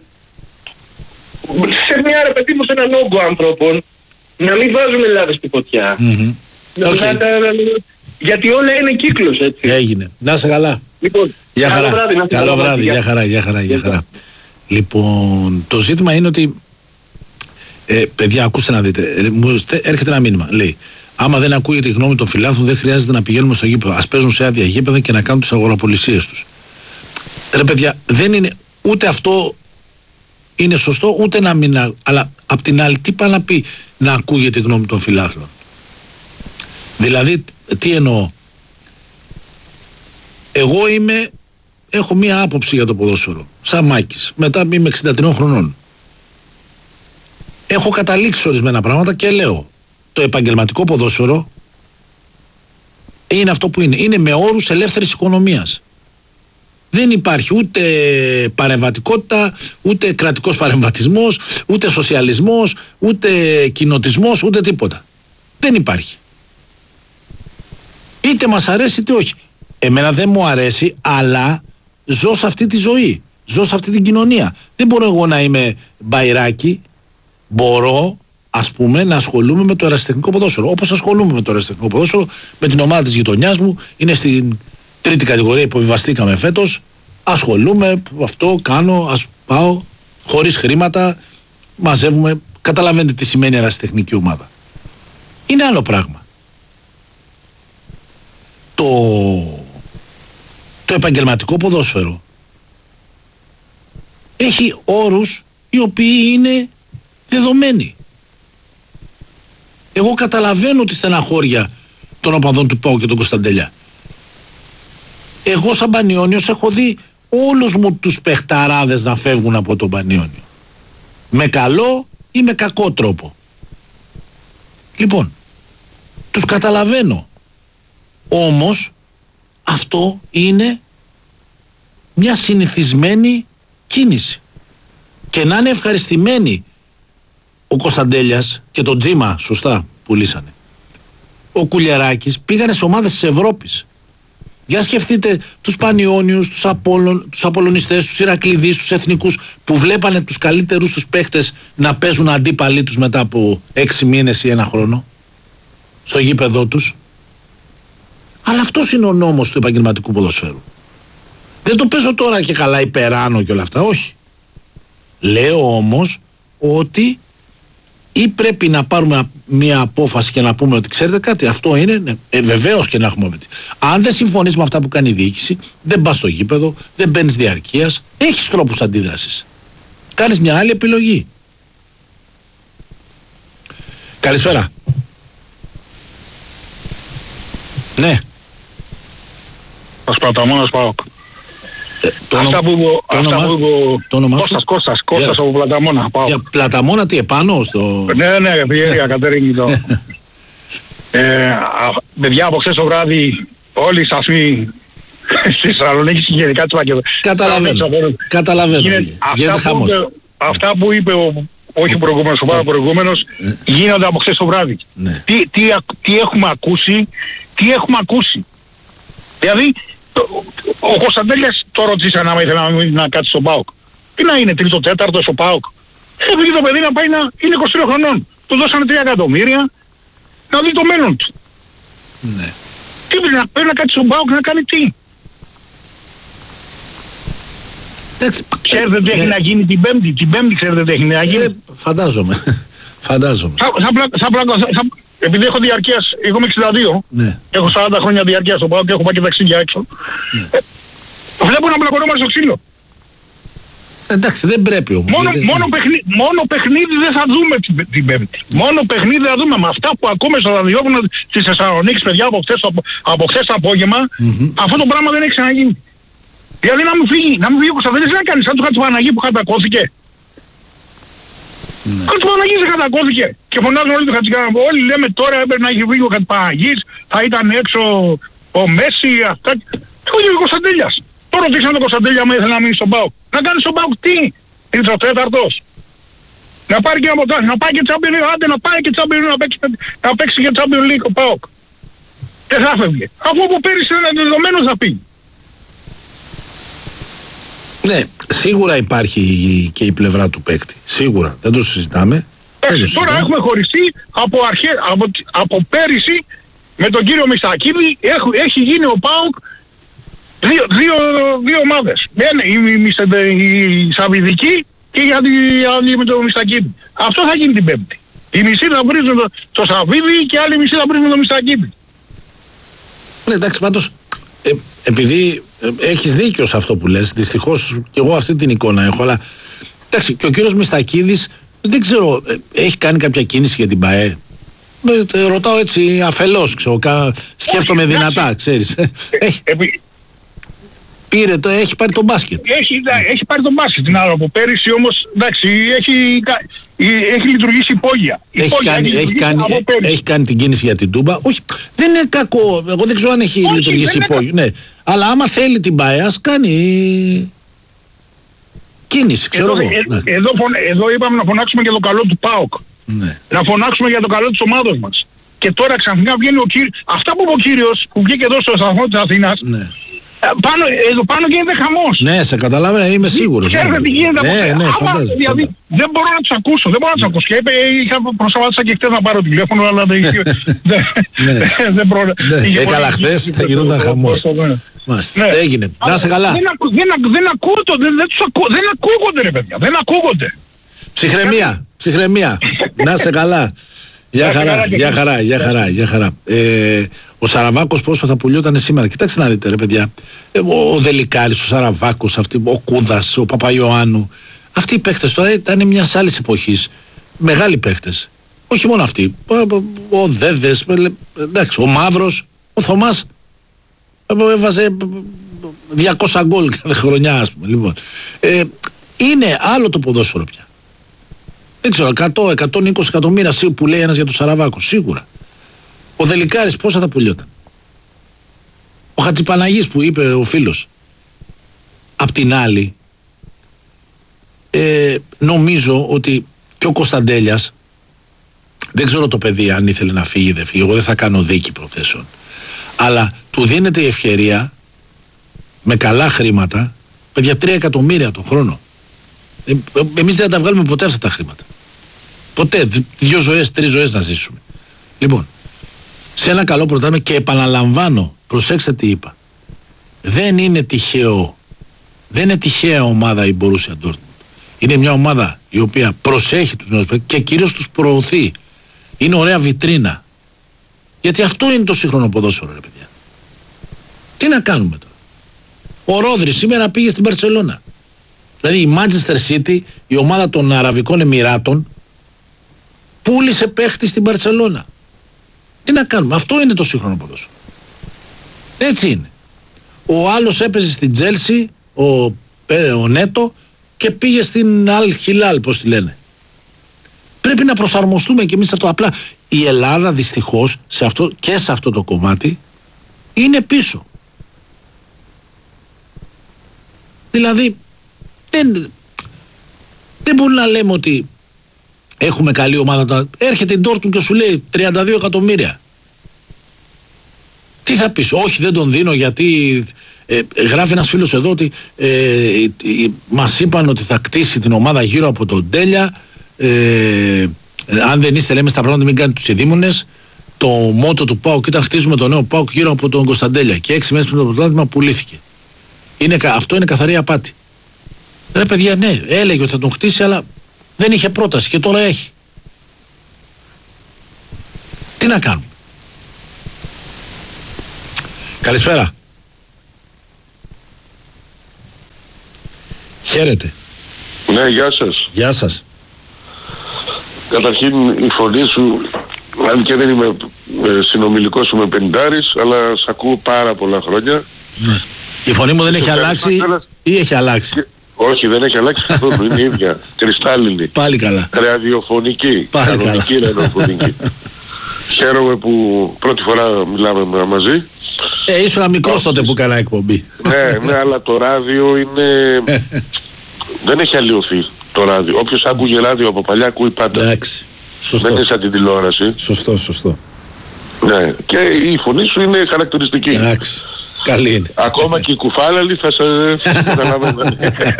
S3: σε μια ρε παιδί μου, σε έναν όγκο ανθρώπων, να μην βάζουμε λάδες στη φωτιά.
S1: Mm-hmm.
S3: Να, okay. να, να, γιατί όλα είναι κύκλος, έτσι.
S1: Έγινε. Να είσαι καλά.
S3: Λοιπόν,
S1: για χαρά.
S3: Βράδυ, να
S1: καλό βράδυ. Για χαρά, για χαρά, για χαρά. Λοιπόν, το ζήτημα είναι ότι ε, παιδιά, ακούστε να δείτε. Ε, μου έρχεται ένα μήνυμα. Λέει, άμα δεν ακούγεται η γνώμη των φιλάθλων, δεν χρειάζεται να πηγαίνουμε στο γήπεδο. Ας παίζουν σε άδεια γήπεδα και να κάνουν τις αγοραπολισίες τους. Ρε παιδιά, δεν είναι ούτε αυτό είναι σωστό, ούτε να μην. Αλλά απ' την άλλη, τι πάει να πει να ακούγεται η γνώμη των φιλάθλων. Δηλαδή, τι εννοώ. Εγώ είμαι, έχω μία άποψη για το ποδόσφαιρο. Σαν Μάκης. Μετά είμαι εξήντα τριών χρονών. Έχω καταλήξει ορισμένα πράγματα και λέω, το επαγγελματικό ποδόσφαιρο είναι αυτό που είναι. Είναι με όρους ελεύθερης οικονομίας. Δεν υπάρχει ούτε παρεμβατικότητα, ούτε κρατικός παρεμβατισμός, ούτε σοσιαλισμός, ούτε κοινοτισμός, ούτε τίποτα. Δεν υπάρχει. Είτε μας αρέσει είτε όχι. Εμένα δεν μου αρέσει, αλλά ζω σε αυτή τη ζωή. Ζω σε αυτή την κοινωνία. Δεν μπορώ εγώ να είμαι μπαϊράκι. Μπορώ, ας πούμε, να ασχολούμαι με το ερασιτεχνικό ποδόσφαιρο. Όπως ασχολούμαι με το ερασιτεχνικό ποδόσφαιρο, με την ομάδα της γειτονιάς μου. Είναι στην τρίτη κατηγορία, υποβιβαστήκαμε φέτος. Ασχολούμαι, αυτό κάνω, ας πάω, χωρίς χρήματα, μαζεύουμε. Καταλαβαίνετε τι σημαίνει ερασιτεχνική ομάδα. Είναι άλλο πράγμα. Το, το επαγγελματικό ποδόσφαιρο έχει όρους οι οποίοι είναι δεδομένοι. Εγώ καταλαβαίνω τη στεναχώρια των οπαδών του ΠΑΟΚ και τον Κωνσταντέλια. Εγώ σαν Πανιώνιος έχω δει όλους μου τους παιχταράδες να φεύγουν από τον Πανιώνιο. Με καλό ή με κακό τρόπο. Λοιπόν, τους καταλαβαίνω. Όμως αυτό είναι μια συνηθισμένη κίνηση. Και να είναι ευχαριστημένοι ο Κωνσταντέλιας και το Τζίμα, σωστά, πουλήσανε. Ο Κουλιεράκης πήγανε σε ομάδες της Ευρώπης. Για σκεφτείτε τους Πανιώνιους, τους, Απόλλων, τους Απολωνιστές, τους Ηρακλειδείς, τους Εθνικούς που βλέπανε τους καλύτερους τους παίχτες να παίζουν αντίπαλοι τους μετά από έξι μήνες ή ένα χρόνο στο γήπεδό τους. Αλλά αυτός είναι ο νόμος του επαγγελματικού ποδοσφαίρου. Δεν το παίζω τώρα και καλά υπεράνω και όλα αυτά, όχι. Λέω όμως ότι ή πρέπει να πάρουμε μια απόφαση και να πούμε ότι ξέρετε κάτι, αυτό είναι, ναι, ε, βεβαίως και να έχουμε απαιτήσει. Αν δεν συμφωνείς με αυτά που κάνει η διοίκηση, δεν πας στο γήπεδο, δεν μπαίνεις διαρκείας, έχεις τρόπους αντίδρασης. Κάνεις μια άλλη επιλογή. Καλησπέρα. Ναι.
S4: Ως Πλαταμόνας ΠΑΟΚ.
S1: Ε, το
S4: αυτά που είπε
S1: το όνομα
S4: Κώστας, Κώστας, Κώστας
S1: για,
S4: από Πλαταμόνα ΠΑΟΚ.
S1: Για Πλαταμόνα τι επάνω στο...
S4: Ναι, ναι, Πιέρια, Κατερίνη το. ε, παιδιά, από χθες το βράδυ όλοι οι σταθμοί στη Θεσσαλονίκη και γενικά της Μακεδονίας.
S1: Καταλαβαίνω, καταλαβαίνω.
S4: Αυτά, που είπε, αυτά που είπε ο, όχι ο προηγούμενος, ο πάρα προηγούμενος, γίνονται από χθες το βράδυ.
S1: Ναι.
S4: Τι, τι, τι έχουμε ακούσει, τι έχουμε ακούσει. Δηλαδή, ο Κωνσταντέλιας το ρωτήσαν άμα ήθελε να, να κάτσει στον ΠΑΟΚ. Τι να είναι, τρίτο, τέταρτο στο ΠΑΟΚ. Έφυγε το παιδί να πάει να είναι είκοσι τρία χρονών. Του δώσανε τρία εκατομμύρια να δει το μέλλον του.
S1: Ναι.
S4: Τι πρέπει να, πρέπει να κάτσει στον ΠΑΟΚ να κάνει τι. Ξέρετε τι έχει
S1: ναι.
S4: να γίνει την Πέμπτη. Την Πέμπτη ξέρετε τι έχει να γίνει.
S1: Ε, φαντάζομαι. φαντάζομαι.
S4: Θα, θα, θα, θα, θα, επειδή έχω διαρκείας, εγώ είμαι εξήντα δύο, ναι. Έχω σαράντα χρόνια διαρκείας στον ΠΑΟΚ και έχω πάει και ταξίδια έξω. Ναι. Ε, βλέπω να μπλακωνόμαστε στο ξύλο.
S1: Εντάξει, δεν πρέπει όμως.
S4: Μόνο,
S1: γιατί...
S4: μόνο, παιχνί, μόνο παιχνίδι δεν θα δούμε την, την Πέμπτη. Μόνο παιχνίδι θα δούμε. Με αυτά που ακούμε στο ραδιόφωνο της Θεσσαλονίκης, παιδιά, από χθες από, από χθες το απόγευμα, mm-hmm. αυτό το πράγμα δεν έχει ξαναγίνει. Δηλαδή να μου φύγει, να μου φύγει ο Κωνσταντέλης να κάνει σαν του Χατζηπαναγή που κατακώθηκε. Ναι. Αν του Παναγής δεν κατακώθηκε και φωνάζουν όλοι του Χατζηπαναγή. Όλοι λέμε τώρα έπρεπε να έχει βγει ο Χατζηπαναγής, θα ήταν έξω ο Μέση, αυτά. Το ίδιο ο Κωνσταντέλιας. Τώρα ρωτήσαν τον Κωνσταντέλια άμα ήθελε να μείνει στον ΠΑΟΚ. Να κάνει στον ΠΑΟΚ τι, είναι ο τέταρτος. Να πάρει και ένα ποτάσι, να πάει και Champions League, άντε να πάει και Champions League, να παίξει, να παίξει και Champions League ο ΠΑΟΚ. Δεν θα έφευγε. Αφού από πέρυσι ήταν δεδομένο θα φύγει.
S1: Ναι, σίγουρα υπάρχει και η πλευρά του παίκτη. Σίγουρα. Δεν το συζητάμε.
S4: Έξι, τώρα έχουμε χωριστεί από, αρχέ, από, από πέρυσι με τον κύριο Μιστακίδη. Έχει, έχει γίνει ο ΠΑΟΚ δύο, δύο, δύο ομάδες. Η, η, η Σαββιδική και η άλλη με τον Μιστακίδη. Αυτό θα γίνει την Πέμπτη. Οι μισοί θα βρίζουν το, το Σαββίδη και άλλοι μισοί θα βρίζουν το Μιστακίδη.
S1: Ναι, εντάξει, πάντως ε, επειδή ε, έχεις δίκιο σε αυτό που λες, δυστυχώς και εγώ αυτή την εικόνα έχω, αλλά εντάξει, και ο κύριος Μιστακίδης δεν ξέρω, ε, έχει κάνει κάποια κίνηση για την ΠΑΕ. Ε, ρωτάω έτσι αφελώς, ξέρω, κα, σκέφτομαι όχι, δυνατά, έχει, ξέρεις. Έχει, επί... Πήρε το, έχει πάρει τον μπάσκετ.
S4: Έχει, έχει πάρει τον μπάσκετ την άλλο από πέρυσι, όμως εντάξει, έχει, έχει λειτουργήσει υπόγεια.
S1: Έχει, υπόγεια, κάνει, έχει, κάνει, έχει κάνει την κίνηση για την Τούμπα. Όχι, δεν είναι κακό. Εγώ δεν ξέρω αν έχει όχι, λειτουργήσει υπόγεια. Ναι. Αλλά άμα θέλει την ΠΑΕ, ας κάνει κίνηση, ξέρω
S4: εδώ,
S1: εγώ.
S4: Ε,
S1: ναι.
S4: εδώ, εδώ είπαμε να φωνάξουμε για το καλό του ΠΑΟΚ.
S1: Ναι. Να
S4: φωνάξουμε για το καλό της ομάδας μας. Και τώρα ξαφνικά βγαίνει ο κύριος. Αυτά που είπε ο κύριος που βγήκε εδώ στο σταθμό της Αθήνας. Ναι. Πάνω, εδώ πάνω γίνεται χαμός.
S1: Ναι, σε καταλαβαίνω, είμαι σίγουρος.
S4: Ξέρετε τι γίνεται
S1: ναι,
S4: από
S1: ναι, ναι, φαντάζομαι.
S4: Δηλαδή, δεν μπορώ να τους ακούσω, δεν μπορώ να τους ακούσω. Και είπε, είχα προσπαθήσει και χτες να πάρω τηλέφωνο, αλλά δεν δεν μπορώ.
S1: Έκαλα χθες, θα γινόταν χαμός. Έγινε. Να σε καλά.
S4: Δεν ακούγονται ρε παιδιά, δεν ακούγονται.
S1: Ψυχραιμία, ψυχραιμία. Να σε καλά. Γεια χαρά, γεια χαρά, γεια χαρά, γεια χαρά. Ε, ο Σαραβάκος πόσο θα πουλιόταν σήμερα. Κοιτάξτε να δείτε ρε παιδιά. Ε, ο, ο Δελικάρης, ο Σαραβάκος, αυτή, ο Κούδας, ο Παπαϊωάννου. Αυτοί οι παίχτες τώρα ήταν μιας άλλης εποχής. Μεγάλοι παίχτες. Όχι μόνο αυτοί. Ο, ο, ο Δέδες, εντάξει, ο Μαύρος, ο Θωμάς. Έβαζε διακόσια γκολ κάθε χρονιά, ας πούμε. Λοιπόν. Ε, είναι άλλο το ποδόσφαιρο πια. Δεν ξέρω, εκατό με εκατόν είκοσι εκατομμύρια που λέει ένας για τον Σαραβάκο, σίγουρα. Ο Δελικάρης πόσα θα πουλιόταν. Ο Χατζηπαναγής που είπε ο φίλος. Απ' την άλλη, ε, νομίζω ότι και ο Κωνσταντέλιας, δεν ξέρω το παιδί αν ήθελε να φύγει ή δεν φύγει, εγώ δεν θα κάνω δίκη προθέσεων, αλλά του δίνεται η ευκαιρία με καλά χρήματα, παιδιά, τρία εκατομμύρια το χρόνο. Ε, εμείς δεν θα τα βγάλουμε ποτέ αυτά τα χρήματα. Ποτέ, δύο ζωές, τρεις ζωές να ζήσουμε. Λοιπόν, σε ένα καλό πρωτάθλημα, και επαναλαμβάνω, προσέξτε τι είπα. Δεν είναι τυχαίο, δεν είναι τυχαία ομάδα η Borussia Dortmund. Είναι μια ομάδα η οποία προσέχει τους νέους παίκτες και κυρίως τους προωθεί. Είναι ωραία βιτρίνα. Γιατί αυτό είναι το σύγχρονο ποδόσφαιρο, ρε παιδιά. Τι να κάνουμε τώρα. Ο Ρόδρυ σήμερα πήγε στην Μπαρσελόνα. Δηλαδή η Manchester City, η ομάδα των Αραβικών Εμιράτων, πούλησε παίχτη στην Μπαρσελόνα. Τι να κάνουμε. Αυτό είναι το σύγχρονο ποδόσφαιρο. Έτσι είναι. Ο άλλος έπαιζε στην Chelsea, ο, ο Νέτο, και πήγε στην Αλ Χιλάλ, πώς τη λένε. Πρέπει να προσαρμοστούμε και εμείς σε αυτό. Απλά η Ελλάδα δυστυχώς σε αυτό, και σε αυτό το κομμάτι είναι πίσω. Δηλαδή δεν, δεν μπορούμε να λέμε ότι έχουμε καλή ομάδα. Έρχεται η Dortmund και σου λέει τριάντα δύο εκατομμύρια. Τι θα πεις? Όχι, δεν τον δίνω γιατί ε, γράφει ένας φίλος εδώ ότι ε, ε, ε, μας είπαν ότι θα κτίσει την ομάδα γύρω από τον Τέλια. Ε, αν δεν είστε, λέμε στα πράγματα, μην κάνετε τους ειδήμονες. Το μότο του ΠΑΟΚ ήταν χτίζουμε το νέο ΠΑΟΚ γύρω από τον Κωνσταντέλια, και έξι μέρες πριν το πρωτάθλημα πουλήθηκε. Είναι, αυτό είναι καθαρή απάτη. Ρε παιδιά, ναι, έλεγε ότι θα τον χτίσει, αλλά δεν είχε πρόταση και τώρα έχει. Τι να κάνουμε. Καλησπέρα. Χαίρετε.
S5: Ναι, γεια σας.
S1: Γεια σας.
S5: Καταρχήν η φωνή σου, αν και δεν είμαι ε, συνομιλικός σου με πενηντάρης, αλλά σ' ακούω πάρα πολλά χρόνια.
S1: Ναι. Η φωνή μου δεν έχει αλλάξει ή έχει αλλάξει?
S5: Και, όχι, δεν έχει αλλάξει καθόλου, είναι η ίδια, κρυστάλλινη.
S1: Πάλι καλά.
S5: Ραδιοφωνική,
S1: Πάλι
S5: κανονική ραδιοφωνική. Χαίρομαι που πρώτη φορά μιλάμε μαζί.
S1: Ε, ήσουν ένα μικρός τότε που έκανα εκπομπή.
S5: Ναι, ναι, αλλά το ράδιο είναι... δεν έχει αλλοιωθεί το ράδιο. Όποιος άκουγε ράδιο από παλιά ακούει πάντα.
S1: Εντάξει, σωστό.
S5: Δεν είναι σαν την τηλεόραση.
S1: Σωστό, σωστό.
S5: Ναι, και η φωνή σου είναι χαρακτηριστική.
S1: Εντάξει, καλή είναι.
S5: Ακόμα και οι κουφάλαλοι θα σε καταλαβαίνουν.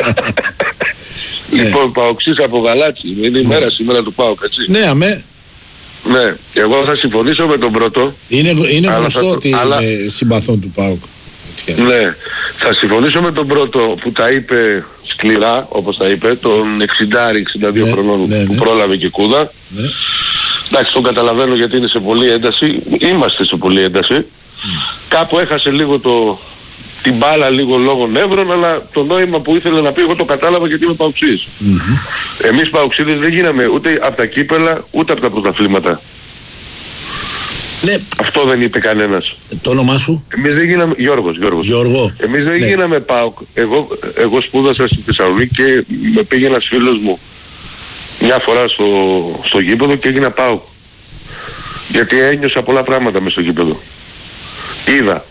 S5: Λοιπόν, Παοξής από Γαλάτσι. Είναι η μέρα σήμερα του Πάοκ, έτσι.
S1: Ναι, αμέ.
S5: Ναι, εγώ θα συμφωνήσω με τον πρώτο.
S1: Είναι, είναι γνωστό
S5: το,
S1: ότι
S5: αλλά...
S1: είναι συμπαθών του ΠΑΟΚ.
S5: Ναι, θα συμφωνήσω με τον πρώτο που τα είπε σκληρά, όπως τα είπε, τον εξήντα εξήντα δύο ναι, χρονών ναι, ναι. που πρόλαβε και κούδα. Ναι. Εντάξει, τον καταλαβαίνω γιατί είναι σε πολλή ένταση. Είμαστε σε πολλή ένταση. Mm. Κάπου έχασε λίγο το, την μπάλα λίγο λόγω νεύρων, αλλά το νόημα που ήθελε να πει εγώ το κατάλαβα γιατί είμαι Παοξής. Mm-hmm. Εμείς Παοξίδες δεν γίναμε ούτε από τα κύπελα ούτε από τα πρωταθλήματα.
S1: Ναι.
S5: Αυτό δεν είπε κανένας.
S1: Ε, το όνομά σου?
S5: Εμείς δεν γίναμε... Γιώργος, Γιώργος.
S1: Γιώργο.
S5: Εμείς δεν
S1: ναι.
S5: γίναμε ΠΑΟΚ. Εγώ, εγώ σπούδασα στη Θεσσαλονίκη και με πήγε ένας φίλος μου μια φορά στο, στο γήπεδο και έγινα ΠΑΟΚ. Γιατί ένιωσα πολλά πράγματα μες στο γήπεδο. Είδα.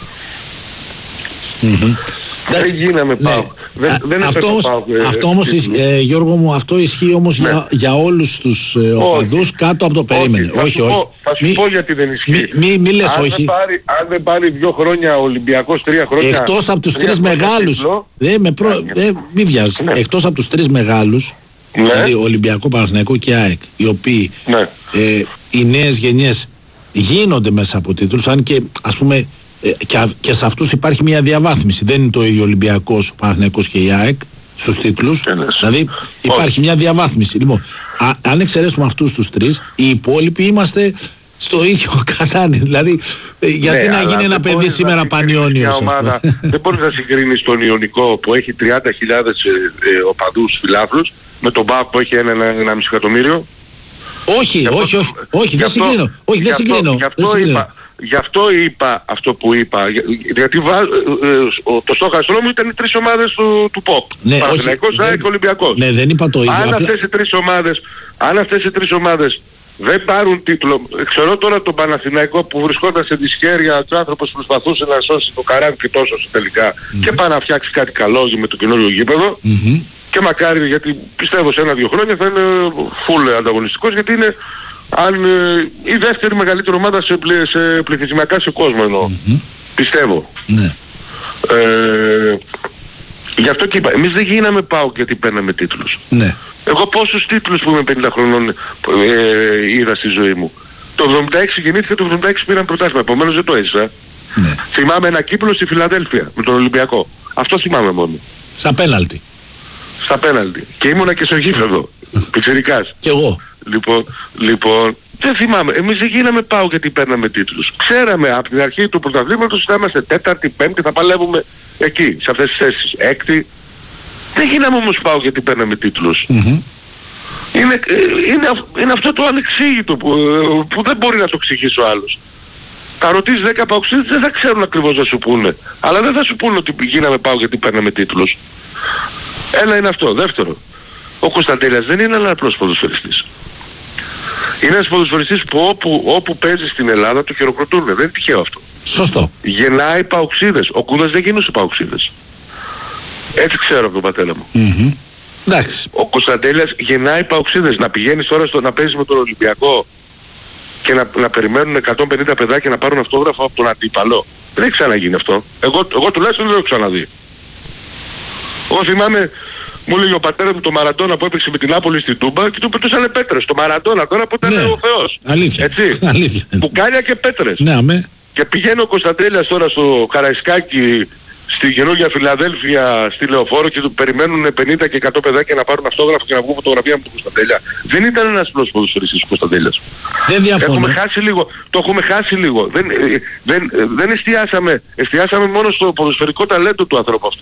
S1: Mm-hmm.
S5: Δεν γίναμε ΠΑΟΚ. Ναι. Δεν,
S1: Α,
S5: δεν
S1: αυτό όμως,
S5: ΠΑΟΚ, ε,
S1: αυτό όμως ε, Γιώργο μου, αυτό ισχύει όμως ναι. για, για όλους τους ε, οπαδούς κάτω από το περίμενε.
S5: Όχι,
S1: όχι.
S5: Θα,
S1: όχι.
S5: Πω, θα σου
S1: μη,
S5: πω γιατί δεν ισχύει.
S1: Μη, μη, μη λες
S5: αν
S1: όχι.
S5: Δεν πάρει, αν δεν πάρει δύο χρόνια ο Ολυμπιακός, τρία χρόνια...
S1: Εκτός από τους τρεις μεγάλους,
S5: τίτλο,
S1: δεν με προ... ναι. ε, μη βιάζεις, ναι. εκτός από τους τρεις μεγάλους, ναι. δηλαδή Ολυμπιακό, Παναθηναϊκό και ΑΕΚ, οι οποίοι ναι. ε, οι νέες γενιές γίνονται μέσα από τίτλους, αν και ας πούμε ε, και, και σε αυτούς υπάρχει μια διαβάθμιση. Δεν είναι το ίδιο Ολυμπιακός, Παναθηναϊκός και η ΑΕΚ στους τίτλους, δηλαδή υπάρχει μια διαβάθμιση. Λοιπόν, α, αν εξαιρέσουμε αυτούς τους τρεις, οι υπόλοιποι είμαστε στο ίδιο καζάνι. Δηλαδή, γιατί ναι, να γίνει ένα παιδί σήμερα Πανιώνιος?
S5: Δεν μπορείς να συγκρίνεις τον Ιωνικό που έχει τριάντα χιλιάδες ε, ε, οπαδούς φιλάθλους με τον ΠΑΟΚ που έχει ένα, ένα, ένα μισό εκατομμύριο.
S1: Όχι, όχι, όχι, όχι, δεν συγκρίνω. Όχι, δεν συγκρίνω.
S5: Γι' αυτό είπα, γι' αυτό είπα αυτό που είπα, για, γιατί βα, ε, ε, το στόχαστρό μου ήταν οι τρεις ομάδες του, του ΠΟΚ.
S1: Ναι,
S5: Παναθηναϊκός, ΑΕΚ και Ολυμπιακός.
S1: Ναι, δεν είπα το ίδιο.
S5: Αν
S1: απλά...
S5: αυτές οι τρεις ομάδες, αν αυτές οι τρεις ομάδες δεν πάρουν τίτλο, ξέρω τώρα τον Παναθηναϊκό που βρισκόταν σε δυσχέρεια, ο άνθρωπος προσπαθούσε να σώσει το καράβι και τόσο τελικά mm-hmm. και πάει να φτιάξει κάτι καλό με το καινούριο γήπεδο mm-hmm. και μακάρι, γιατί πιστεύω σε ένα-δύο χρόνια θα είναι full ανταγωνιστικός, γιατί είναι αν, ε, η δεύτερη μεγαλύτερη ομάδα σε, πλη, σε πληθυσμιακά σε κόσμο εννοώ. Mm-hmm. Πιστεύω.
S1: Ναι.
S5: Ε, γι' αυτό και είπα, εμείς δεν γίναμε ΠΑΟΚ γιατί παίρναμε τίτλους.
S1: Ναι.
S5: Εγώ πόσους τίτλους που είμαι πενήντα χρονών ε, είδα στη ζωή μου. Το εβδομήντα έξι γεννήθηκα, το εβδομήντα έξι πήραν πρωτάθλημα, επομένως δεν το έζησα.
S1: Ναι.
S5: Θυμάμαι ένα κύπελλο στη Φιλαδέλφια με τον Ολυμπιακό. Αυτό θυμάμαι μόνο.
S1: Στα πέναλτι.
S5: Στα πέναλτι. Και ήμουνα και στο γήπεδο. Πιτσιρικάς.
S1: Κι εγώ.
S5: Λοιπόν, λοιπόν, δεν θυμάμαι. Εμείς δεν γίναμε ΠΑΟΚ γιατί παίρναμε τίτλους. Ξέραμε από την αρχή του πρωταθλήματος θα είμαστε τέταρτη, πέμπτη, θα παλεύουμε εκεί, σε αυτές τις θέσεις. Έκτη. Δεν γίναμε όμως ΠΑΟΚ γιατί παίρναμε τίτλους. Mm-hmm. Είναι, είναι, είναι αυτό το ανεξήγητο που, που δεν μπορεί να το εξηγήσει ο άλλος. Θα ρωτήσεις δέκα ΠΑΟΚσίδες, δεν θα ξέρουν ακριβώς να σου πούνε. Αλλά δεν θα σου πούνε ότι γίναμε ΠΑΟΚ γιατί παίρναμε τίτλους. Ένα είναι αυτό. Δεύτερο, ο Κωνσταντέλιας δεν είναι ένα απλός ποδοσφαιριστής. Είναι ένας ποδοσφαιριστής που όπου, όπου παίζει στην Ελλάδα το χειροκροτούν. Δεν είναι τυχαίο αυτό.
S1: Σωστό.
S5: Γεννάει ΠΑΟΚσίδες. Ο Κούδας δεν γίνούσε ΠΑΟΚσίδες. Έτσι ξέρω από τον πατέρα μου.
S1: Mm-hmm. Εντάξει.
S5: Ο Κωνσταντέλιας γεννάει ΠΑΟΚσίδες. Να πηγαίνεις τώρα στο να παίζεις με τον Ολυμπιακό και να, να περιμένουν εκατόν πενήντα παιδάκια να πάρουν αυτόγραφο από τον αντίπαλο. Δεν έχει ξαναγίνει αυτό. Εγώ, εγώ τουλάχιστον δεν το έχω ξαναδεί. Εγώ θυμάμαι, μου λέει ο πατέρας μου το Μαραντόνα που έπαιξε με την Νάπολη στην Τούμπα και του πετούσανε πέτρες. Το Μαραντόνα τώρα που ήταν ναι. ο Θεός.
S1: Αλήθεια.
S5: Έτσι.
S1: Αλήθεια.
S5: Μπουκάλια και πέτρες.
S1: Ναι, αμέ.
S5: Και πηγαίνει ο Κωνσταντέλιας τώρα στο Καραϊσκάκι, στη καινούργια Φιλαδέλφια, στη Λεωφόρο και του περιμένουν πενήντα και εκατό παιδάκια να πάρουν αυτόγραφο και να βγουν φωτογραφία με τον Κωνσταντέλια. Δεν ήταν ένας απλός ποδοσφαιριστής ο Κωνσταντέλιας.
S1: Δεν διαφωνώ.
S5: Έχουμε χάσει λίγο. Το έχουμε χάσει λίγο. Δεν, δεν, δεν εστιάσαμε. Εστιάσαμε μόνο στο ποδοσφαιρικό ταλέντο του ανθρώπου αυτού.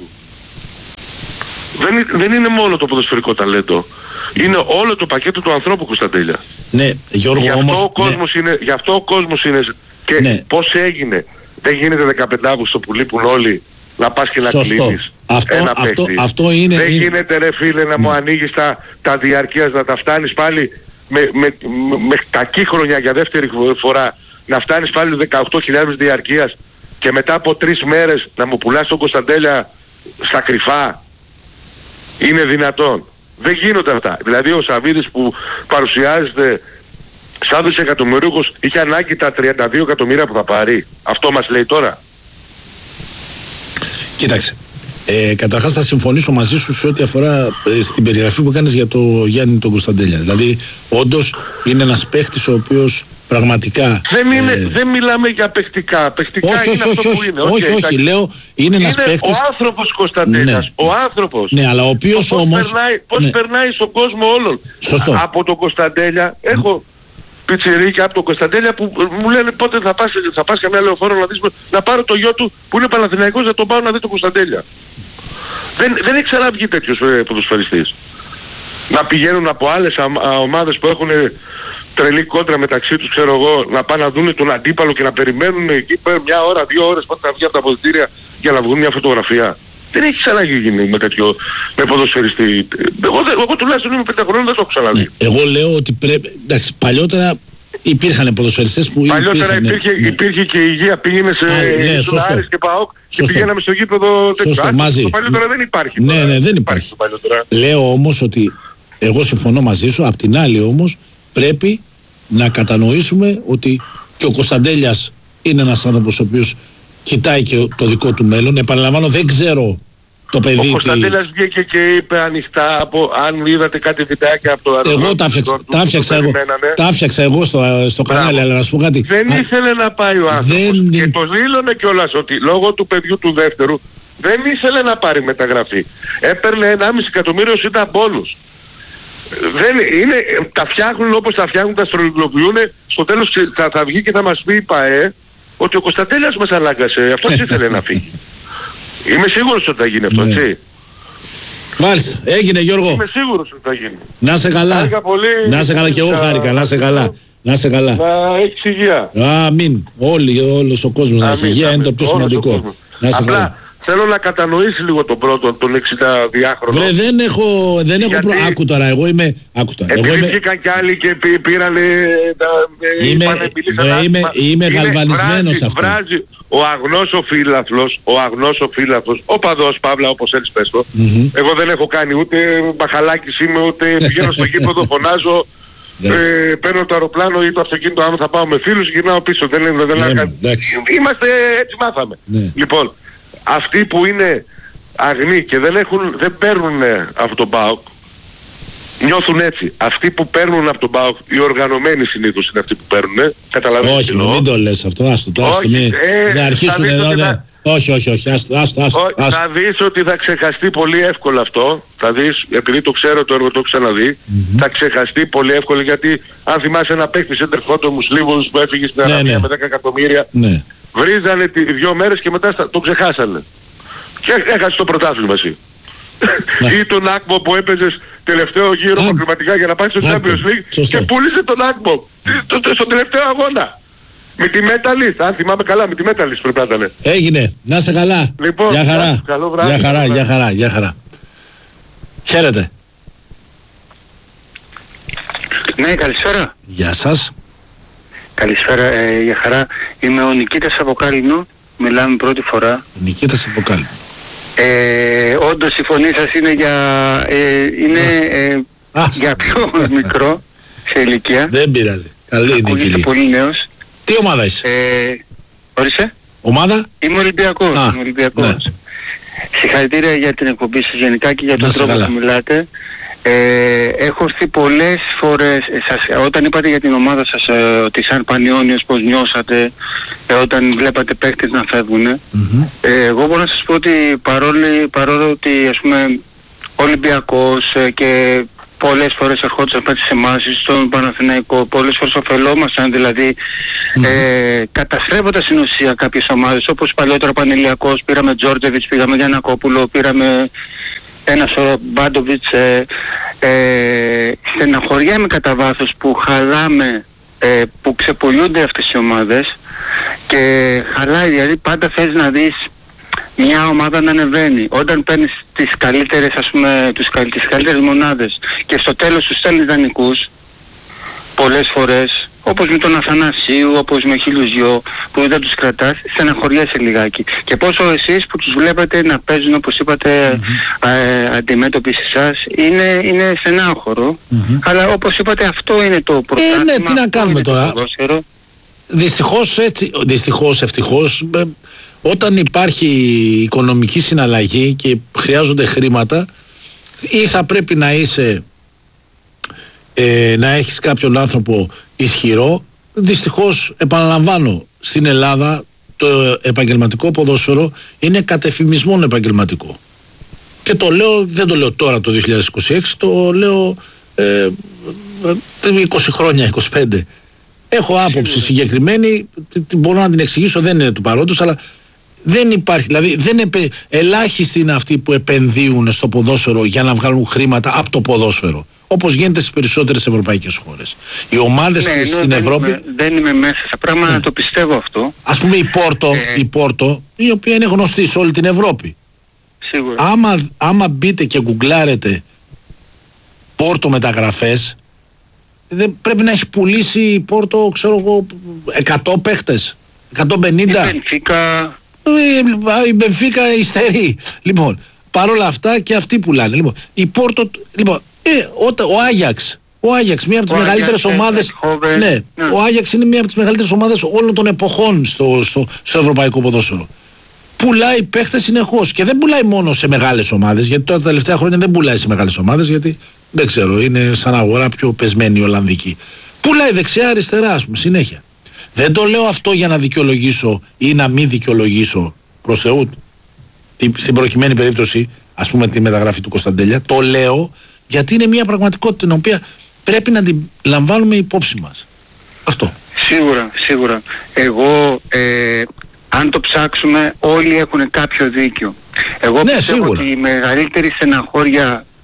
S5: Δεν, δεν είναι μόνο το ποδοσφαιρικό ταλέντο. Είναι όλο το πακέτο του ανθρώπου Κωνσταντέλια.
S1: Ναι, Γιώργο,
S5: γι' αυτό
S1: όμως,
S5: ο κόσμος
S1: ναι.
S5: είναι, γι' αυτό ο κόσμος είναι. Και
S1: ναι.
S5: πώς έγινε. Δεν γίνεται δεκαπέντε Αυγούστου που λείπουν όλοι να πας και να κλείνεις
S1: αυτό,
S5: ένα
S1: αυτό,
S5: παίκτη.
S1: Αυτό είναι,
S5: δεν
S1: είναι...
S5: γίνεται ρε φίλε να ναι. μου ανοίγεις τα, τα διαρκείας, να τα φτάνεις πάλι με, με, με, με κακή χρονιά για δεύτερη φορά, να φτάνεις πάλι δεκαοκτώ χιλιάδες διαρκείας και μετά από τρεις μέρες να μου πουλάς τον Κωνσταντέλια στα κρυφά. Είναι δυνατόν. Δεν γίνονται αυτά. Δηλαδή ο Σαββίδης που παρουσιάζεται σαν δισεκατομμυρίουχος είχε ανάγκη τα τριάντα δύο εκατομμύρια που θα πάρει. Αυτό μας λέει τώρα.
S1: Κοίταξε. Ε, καταρχάς θα συμφωνήσω μαζί σου σε ό,τι αφορά ε, στην περιγραφή που κάνεις για το Γιάννη τον Κωνσταντέλια. Δηλαδή όντως είναι ένας παίχτης ο οποίος πραγματικά...
S5: Δεν, είναι,
S1: ε,
S5: δεν μιλάμε για παιχτικά. Παιχτικά
S1: όχι,
S5: είναι
S1: όχι,
S5: αυτό
S1: όχι,
S5: που είναι.
S1: Όχι, όχι, όχι, λέω είναι ένας παίχτης...
S5: ο άνθρωπος Κωνσταντέλιας. Ναι. Ο άνθρωπος.
S1: Ναι, αλλά ο οποίος
S5: πώς
S1: όμως...
S5: Περνάει, πώς
S1: ναι.
S5: περνάει στον κόσμο όλων.
S1: Σωστό.
S5: Από τον Κωνσταντέλια έχω... πιτσιρίκια από τον Κωνσταντέλια που μου λένε πότε θα πας, θα πας καμιά Λεωφόρο να δεις, να πάρω το γιο του που είναι Παναθηναϊκός να τον πάω να δει τον Κωνσταντέλια. Δεν, δεν έχει ξαναβγεί τέτοιος ε, ποδοσφαιριστής. Να πηγαίνουν από άλλες α, α, ομάδες που έχουν τρελή κόντρα μεταξύ τους, ξέρω εγώ, να πάνε να δουν τον αντίπαλο και να περιμένουν εκεί μια ώρα, δύο ώρες πότε θα βγει από τα αποδυτήρια για να βγουν μια φωτογραφία. Δεν έχει ξαναγίνει με τέτοιο με ποδοσφαιριστή. Εγώ, εγώ τουλάχιστον είμαι πέντε χρονών, δεν το έχω ξαναδεί.
S1: Ναι, εγώ λέω ότι πρέπει. Εντάξει, παλιότερα υπήρχαν ποδοσφαιριστές που.
S5: Παλιότερα
S1: υπήρχαν,
S5: υπήρχε,
S1: ναι.
S5: υπήρχε και η υγεία. Πήγαινε σε Άρης και ΠΑΟΚ και πηγαίναμε στο γήπεδο τέτοιο.
S1: Μαζί.
S5: Το παλιότερα δεν υπάρχει.
S1: Ναι, ναι, δεν υπάρχει. υπάρχει λέω όμως ότι εγώ συμφωνώ μαζί σου. Απ' την άλλη όμως πρέπει να κατανοήσουμε ότι και ο Κωνσταντέλιας είναι ένας άνθρωπος ο οποίος κοιτάει και το δικό του μέλλον. Επαναλαμβάνω, δεν ξέρω το παιδί.
S5: Ο Κωνσταντέλιας βγήκε και είπε ανοιχτά, από, αν είδατε κάτι βιντεάκια από το αεροδρόμιο.
S1: Εγώ τα φτιάξα, τα φτιάξα, εγώ, τα φτιάξα εγώ στο, στο κανάλι, αλλά να σου πω κάτι.
S5: Δεν Α, ήθελε να πάει ο άνθρωπος δεν... και το δήλωνε κιόλας ότι λόγω του παιδιού του δεύτερου δεν ήθελε να πάρει μεταγραφή. Έπαιρνε ενάμιση εκατομμύριο ήταν πόνους. Δεν είναι, τα φτιάχνουν όπως τα φτιάχνουν, τα στρογγυλοποιούν, στο τέλος θα, θα βγει και θα μας πει η ΠΑΕ ότι ο Κωνσταντέλιας μας ανάγκασε, αυτός ήθελε να φύγει. Είμαι σίγουρος ότι θα γίνει αυτό, έτσι.
S1: Μάλιστα, έγινε Γιώργο.
S5: Είμαι σίγουρος ότι θα γίνει.
S1: Να σε καλά.
S5: Χάρηκα πολύ.
S1: Να σε καλά και εγώ χάρηκα, να σε καλά. Να είσαι καλά.
S5: Να έχεις υγεία.
S1: Αμήν. Όλοι, όλος ο κόσμος να έχει υγεία, είναι το πιο σημαντικό. Να είσαι καλά.
S5: Θέλω να κατανοήσει λίγο τον πρώτο, τον εξηνταδυάχρονο.
S1: Βρε, δεν έχω, δεν έχω προ... Άκου τώρα, εγώ είμαι... Άκου τώρα,
S5: επειδή
S1: εγώ είμαι...
S5: βγήκαν κι άλλοι και πή, πήρανε...
S1: Είμαι, είπανε, βρε, είμαι, είμαι γαλβανισμένος αυτό.
S5: Βράζει ο αγνός ο φίλαθλος, ο αγνός ο φίλαθλος, ο παδός Παύλα, όπως έτσι πες το. Mm-hmm. Εγώ δεν έχω κάνει ούτε μπαχαλάκης είμαι, ούτε πηγαίνω στο γήπεδο, φωνάζω. Ε, παίρνω το αεροπλάνο ή το αυτοκίνητο, αν θα πάω με φίλους, γυρνάω πίσω. Δεν, δεν, δεν, δεν, είμαστε, έτσι μάθαμε. Ναι. Λοιπόν, αυτοί που είναι αγνοί και δεν, έχουν, δεν παίρνουν από τον ΠΑΟΚ, νιώθουν έτσι. Αυτοί που παίρνουν από τον ΠΑΟΚ, οι οργανωμένοι συνήθως είναι αυτοί που παίρνουν. Καταλαβαίνεις.
S1: Όχι, μην το λες αυτό, άστο το, άστο, μην ε, αρχίσουν εδώ, δεν... Θα... Όχι, όχι, όχι, άστο, άστο, άστο, άστο.
S5: Θα δεις ότι θα ξεχαστεί πολύ εύκολα αυτό, θα δεις, επειδή το ξέρω, το έργο το έχω ξαναδεί, mm-hmm. θα ξεχαστεί πολύ εύκολα, γιατί αν θυμάσαι ένα παίκτη σέντερφότο Μουσλίμους που έφυγε στην Αραβία ναι, ναι. με δέκα εκατομμύρια, ναι. βρίζανε τι, δύο μέρες και μετά το ξεχάσανε. Και έχασε το πρωτάθλημα εσύ. Ή τον Άκμπο που έπαιζες τελευταίο γύρο προκριματικά για να πάει στο Champions League και πούλησε τον Άκμπο στον τελευταίο αγώνα. Με τη Metalist, αν θυμάμαι καλά, με τη Metalist πρέπει να ήταν.
S1: Έγινε, να είσαι καλά.
S5: Λοιπόν,
S1: για χαρά.
S5: Καλό βράδυ.
S1: Για χαρά, για χαρά, για χαρά. Χαίρετε.
S6: Ναι, καλησπέρα.
S1: Γεια σας.
S6: Καλησπέρα, ε, για χαρά. Είμαι ο Νικήτας από Κάλινο. Μιλάμε πρώτη φορά.
S1: Ο Νικήτας από Κάλινο.
S6: Ε, όντως η φωνή σας είναι για, ε, είναι, ε, για πιο μικρό σε ηλικία.
S1: Δεν πειράζει. Καλή είναι η κυρία.
S6: Πολύ νέος.
S1: Τι ομάδα είσαι?
S6: Ε, όρισε.
S1: Ομάδα?
S6: Είμαι Ολυμπιακός. Α, είμαι Ολυμπιακός. Ναι. Συγχαρητήρια για την εκπομπή σας γενικά και για τον τρόπο καλά. που μιλάτε. Ε, έχω έρθει πολλές φορές, σας, όταν είπατε για την ομάδα σας ε, ότι σαν Πανιόνιος πως νιώσατε ε, όταν βλέπατε παίκτες να φεύγουν, mm-hmm. ε, εγώ μπορώ να σας πω ότι παρόλο, παρόλο ότι ας πούμε Ολυμπιακός ε, και πολλές φορές ερχόντουσαν παίκτες σε εμάς στον Παναθηναϊκό, πολλές φορές ωφελόμασταν, δηλαδή mm-hmm. ε, καταστρέφοντας στην ουσία κάποιες ομάδες, όπως παλιότερα Πανηλιακός, πήραμε Τζόρτζεβιτς, πήγαμε Γιαννακόπουλο, πήραμε ένα σωρό Μπάντοβιτς, ε, ε, στεναχωριέμαι κατά βάθος που χαλάμε, ε, που ξεπολούνται αυτές οι ομάδες και χαλάει, δηλαδή πάντα θες να δεις μια ομάδα να ανεβαίνει. Όταν παίρνεις τις καλύτερες, ας πούμε, τους, τις καλύτερες μονάδες και στο τέλος τους στέλνεις δανεικούς, πολλές φορές, όπως με τον Αθανασίου, όπως με χίλιους δυο, που δεν τους κρατάς, στεναχωριέσαι λιγάκι. Και πόσο εσείς που τους βλέπετε να παίζουν, όπως είπατε, mm-hmm. ε, αντιμέτωποι σε εσάς, είναι, είναι στενάχωρο. Mm-hmm. Αλλά όπως είπατε, αυτό είναι το πρωτάθλημα.
S1: Ε, ναι, τι να κάνουμε τώρα. Δυστυχώς έτσι, δυστυχώς, ευτυχώς, ε, όταν υπάρχει οικονομική συναλλαγή και χρειάζονται χρήματα, ή θα πρέπει να είσαι... Ε, να έχεις κάποιον άνθρωπο ισχυρό. Δυστυχώς, επαναλαμβάνω, στην Ελλάδα το επαγγελματικό ποδόσφαιρο είναι κατεφημισμόν επαγγελματικό. Και το λέω, δεν το λέω τώρα το δύο χιλιάδες είκοσι έξι, το λέω ε, είκοσι χρόνια, είκοσι πέντε. Έχω άποψη συγκεκριμένη, μπορώ να την εξηγήσω, δεν είναι του παρόντος, αλλά δεν υπάρχει, δηλαδή δεν επε, ελάχιστοι είναι αυτοί που επενδύουν στο ποδόσφαιρο για να βγάλουν χρήματα από το ποδόσφαιρο. Όπως γίνεται στις περισσότερες ευρωπαϊκές χώρες. Οι ομάδες
S6: ναι,
S1: στην
S6: δεν
S1: Ευρώπη...
S6: Είμαι, δεν είμαι μέσα στα πράγματα, ναι. να το πιστεύω αυτό.
S1: Ας πούμε η Πόρτο, ε... η Πόρτο, η οποία είναι γνωστή σε όλη την Ευρώπη.
S6: Σίγουρα.
S1: Άμα, άμα μπείτε και γκουγκλάρετε Πόρτο μεταγραφές, δεν πρέπει να έχει πουλήσει η Πόρτο, ξέρω εγώ, εκατό παίχτες, εκατόν πενήντα.
S6: Η Μπενφίκα...
S1: Η Μπενφίκα υστερεί. Λοιπόν, παρόλα αυτά και αυτοί πουλάνε. Λοιπόν, η Πόρτο... Λοιπόν, Ε, όταν, ο Άγιαξ, ο Άγιαξ, μία από τις μεγαλύτερες ομάδες, ναι, ναι, ο Άγιαξ είναι μία από τις μεγαλύτερες ομάδες όλων των εποχών στο, στο, στο ευρωπαϊκό ποδόσφαιρο. Πουλάει παίχτες συνεχώς και δεν πουλάει μόνο σε μεγάλες ομάδες, γιατί τώρα τα τελευταία χρόνια δεν πουλάει σε μεγάλες ομάδες, γιατί δεν ξέρω, είναι σαν αγορά πιο πεσμένη η Ολλανδική. Πουλάει δεξιά αριστερά, ας πούμε, συνέχεια. Δεν το λέω αυτό για να δικαιολογήσω ή να μην δικαιολογήσω προς Θεού στην προκειμένη περίπτωση, ας πούμε, τη μεταγραφή του Κωνσταντέλια. Το λέω γιατί είναι μια πραγματικότητα την οποία πρέπει να την λαμβάνουμε υπόψη μας. Αυτό.
S6: Σίγουρα, σίγουρα. Εγώ, ε, αν το ψάξουμε, όλοι έχουν κάποιο δίκιο. Εγώ
S1: ναι,
S6: πιστεύω
S1: σίγουρα.
S6: ότι η μεγαλύτερη στεναχώρια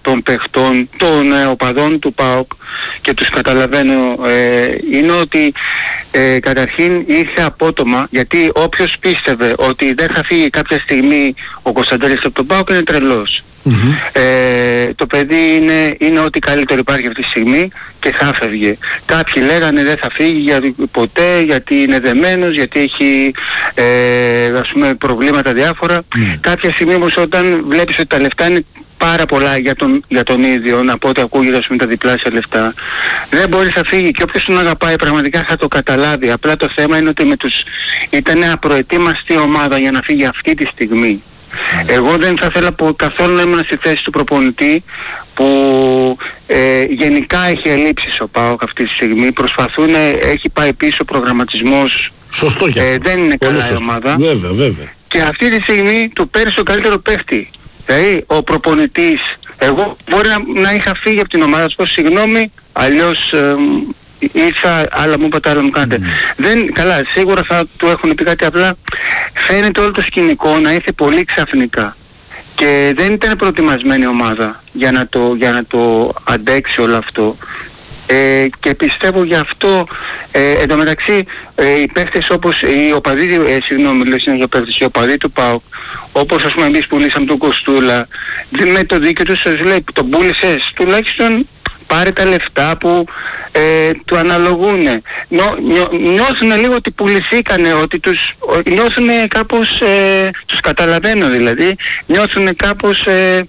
S6: των παιχτών, των ε, οπαδών του ΠΑΟΚ, και τους καταλαβαίνω, ε, είναι ότι ε, καταρχήν ήρθε απότομα, γιατί όποιος πίστευε ότι δεν θα φύγει κάποια στιγμή ο Κωνσταντέλης από τον ΠΑΟΚ είναι τρελός. Mm-hmm. Ε, το παιδί είναι, είναι ό,τι καλύτερο υπάρχει αυτή τη στιγμή και θα φεύγε. Κάποιοι λέγανε δεν θα φύγει γιατί, ποτέ, γιατί είναι δεμένος, γιατί έχει ε, ας πούμε προβλήματα διάφορα. Mm. Κάποια στιγμή όμως όταν βλέπεις ότι τα λεφτά είναι πάρα πολλά για τον, για τον ίδιο, από ό,τι ακούγεται ας πούμε τα διπλάσια λεφτά, δεν μπορεί να φύγει, και όποιος τον αγαπάει πραγματικά θα το καταλάβει. Απλά το θέμα είναι ότι με τους, ήταν απροετοίμαστη ομάδα για να φύγει αυτή τη στιγμή. Εγώ δεν θα ήθελα καθόλου να ήμουν στη θέση του προπονητή που ε, γενικά έχει ελλείψεις ο ΠΑΟΚ αυτή τη στιγμή. Προσπαθούν, έχει πάει πίσω ο προγραμματισμός.
S1: Σωστό και αυτό.
S6: Ε, δεν είναι καλά η ομάδα.
S1: Βέβαια, βέβαια.
S6: Και αυτή τη στιγμή του παίρνει το καλύτερο παίχτη. Δηλαδή ο προπονητής, εγώ μπορεί να, να είχα φύγει από την ομάδα, να σου πω συγγνώμη, αλλιώς ε, ήρθα, αλλά μου είπατε άλλο μου κάνετε. Mm. Δεν, καλά, σίγουρα θα του έχουν πει κάτι, απλά φαίνεται όλο το σκηνικό να ήρθε πολύ ξαφνικά και δεν ήταν προετοιμασμένη η ομάδα για να το, για να το αντέξει όλο αυτό. Ε, και πιστεύω γι' αυτό, ε, εν τω μεταξύ, ε, οι παίχτες όπως οι οπαδοί, ε, συγγνώμη, λέω συνέχεια παίχτες, οι οπαδοί του ΠΑΟΚ, όπως ας πούμε εμείς πουλήσαμε τον Κοστούλα, με το δίκαιο τους σας λέει, τον πούλησες, τουλάχιστον πάρε τα λεφτά που ε, του αναλογούν. Νιώ, νιώ, νιώθουν λίγο ότι πουληθήκανε, ότι τους νιώθουν κάπως, ε, τους καταλαβαίνω δηλαδή, νιώθουν κάπως ε,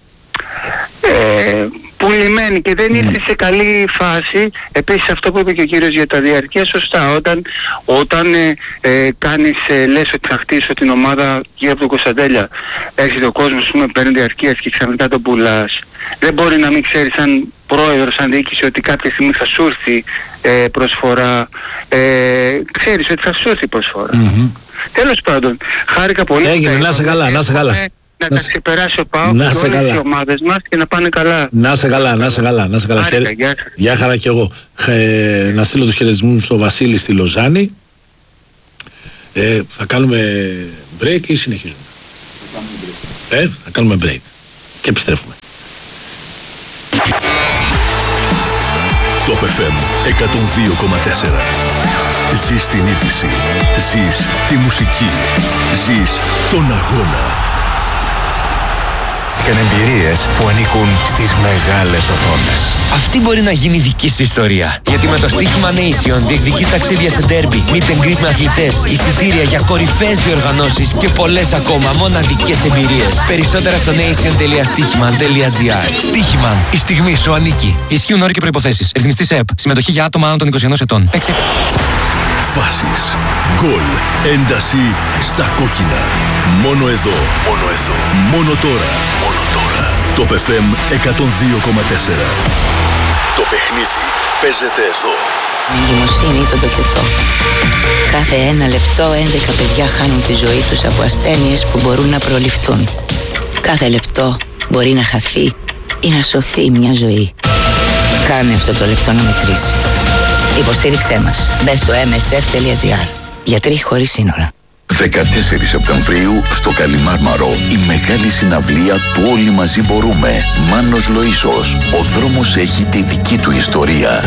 S6: ε, πουλημένοι και δεν ήρθε σε καλή φάση. Επίσης αυτό που είπε και ο κύριος για τα διαρκεία, σωστά, όταν, όταν ε, ε, κάνεις, ε, λες ότι θα χτίσω την ομάδα γύρω από τον Κωνσταντέλια, έρχεται ο κόσμος, πούμε, παίρνει διαρκείας και ξαφνικά τον πουλάς. Δεν μπορεί να μην ξέρεις σαν πρόεδρος, σαν διοίκηση, ότι κάποια στιγμή θα σου έρθει ε, προσφορά. Ε, ξέρεις ότι θα σου έρθει προσφορά. Mm-hmm. Τέλος πάντων, χάρηκα πολύ.
S1: Έγινε, να σε καλά, να σε καλά.
S6: Να τα ξεπεράσει ο ΠΑΟΚ και όλες οι ομάδες μας και να πάνε καλά.
S1: Να σε καλά, να σε καλά, να σε καλά. Άρικα, γεια, γεια χαρά κι εγώ. Ε, να στείλω τους χαιρετισμούς στο Βασίλη στη Λοζάνη. Ε, θα κάνουμε break ή συνεχίζουμε? Ε, θα κάνουμε break και επιστρέφουμε.
S7: Top εφ εμ εκατόν δύο κόμμα τέσσερα. Ζεις την είδηση, ζεις τη μουσική, ζεις τον αγώνα.
S8: Εμπειρίες που ανήκουν στις μεγάλες οθόνες.
S9: Αυτή μπορεί να γίνει δική σου ιστορία. Γιατί με το στοίχημα Nation διεκδικείς ταξίδια σε ντέρμπι, meet and greet με αθλητές, εισιτήρια για κορυφαίες διοργανώσεις και πολλές ακόμα μοναδικές εμπειρίες. Περισσότερα στο nation τελεία στοίχημαν τελεία τζι άρ. Στοίχημαν, η στιγμή σου ανήκει. Ισχύουν όροι και προϋποθέσεις. Ρυθμιστής ΕΕΠ. Συμμετοχή για άτομα άνω των είκοσι ενός ετών. Παίξε.
S7: Φάσεις, γκολ, ένταση στα κόκκινα. Μόνο εδώ, μόνο εδώ, μόνο τώρα, μόνο τώρα. Top εφ εμ εκατόν δύο κόμμα τέσσερα. Το παιχνίδι παίζεται εδώ.
S10: Η εγκυμοσύνη ή το τοκετό. Κάθε ένα λεπτό έντεκα παιδιά χάνουν τη ζωή τους από ασθένειες που μπορούν να προληφθούν. Κάθε λεπτό μπορεί να χαθεί ή να σωθεί μια ζωή. Κάνε αυτό το λεπτό να μετρήσει. Υποστήριξέ μας. Μπες στο εμ ες εφ τελεία τζι άρ. Γιατροί χωρίς σύνορα.
S11: δεκατέσσερις Σεπτεμβρίου στο Καλιμάρμαρο η μεγάλη συναυλία του Όλοι Μαζί Μπορούμε. Μάνος Λοΐσος. Ο δρόμος έχει τη δική του ιστορία.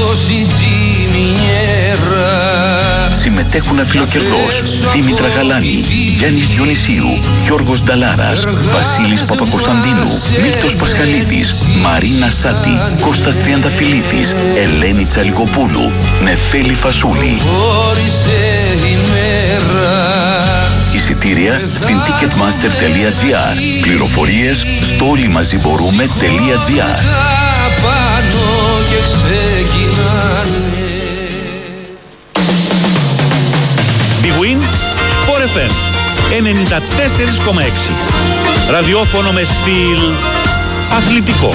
S11: Συμμετέχουν Αφιλοκερδός, Δήμητρα Γαλάνη, Γιάννης Διονυσίου, Γιώργος Νταλάρας, Βασίλης Παπακοσταντίνου, Μίλτος Πασχαλίδης, Μαρίνα Σάτη, Κώστας Τριανταφυλλίδης, Ελένη Τσαλιγοπούλου, Νεφέλη Φασούλη. Εισιτήρια στην ticketmaster τελεία τζι άρ. Πληροφορίες στο όλοιμαζιμπορούμε τελεία τζι άρ.
S12: Big Win Sport εφ εμ ενενήντα τέσσερα κόμμα έξι. Ραδιόφωνο με στυλ αθλητικό.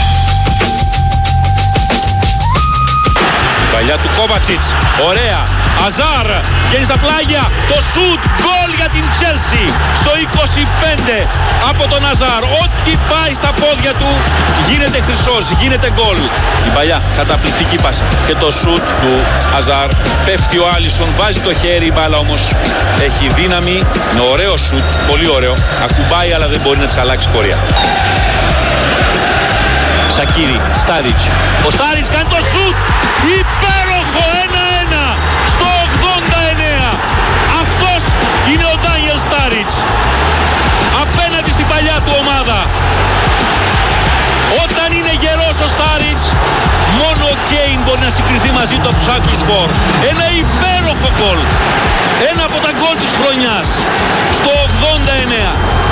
S12: Παλιά του Κόβατσιτς. Ωραία. Αζάρ βγαίνει στα πλάγια. Το σουτ. Γκολ για την Chelsea. Στο είκοσι πέντε από τον Αζάρ. Ό,τι πάει στα πόδια του γίνεται χρυσός. Γίνεται γκολ. Η παλιά καταπληκτική πάσα. Και το σουτ του Αζάρ. Πέφτει ο Άλισον. Βάζει το χέρι. Η μπάλα όμως έχει δύναμη. Είναι ωραίο σουτ. Πολύ ωραίο. Ακουμπάει αλλά δεν μπορεί να της αλλάξει πορεία. Σακίρι, Στάριτς. Ο Στάριτς κάνει το σουτ. Υπέροχο ένα ένα στο ογδόντα εννέα. Αυτός είναι ο Ντάνιελ Στάριτς. Απέναντι στην παλιά του ομάδα. Όταν είναι γερός ο Στάριτς, μόνο ο Κέιν μπορεί να συγκριθεί μαζί του από τους άκρους φορ. Ένα υπέροχο γκολ. Ένα από τα γκολ της χρονιάς. Στο ογδόντα εννέα.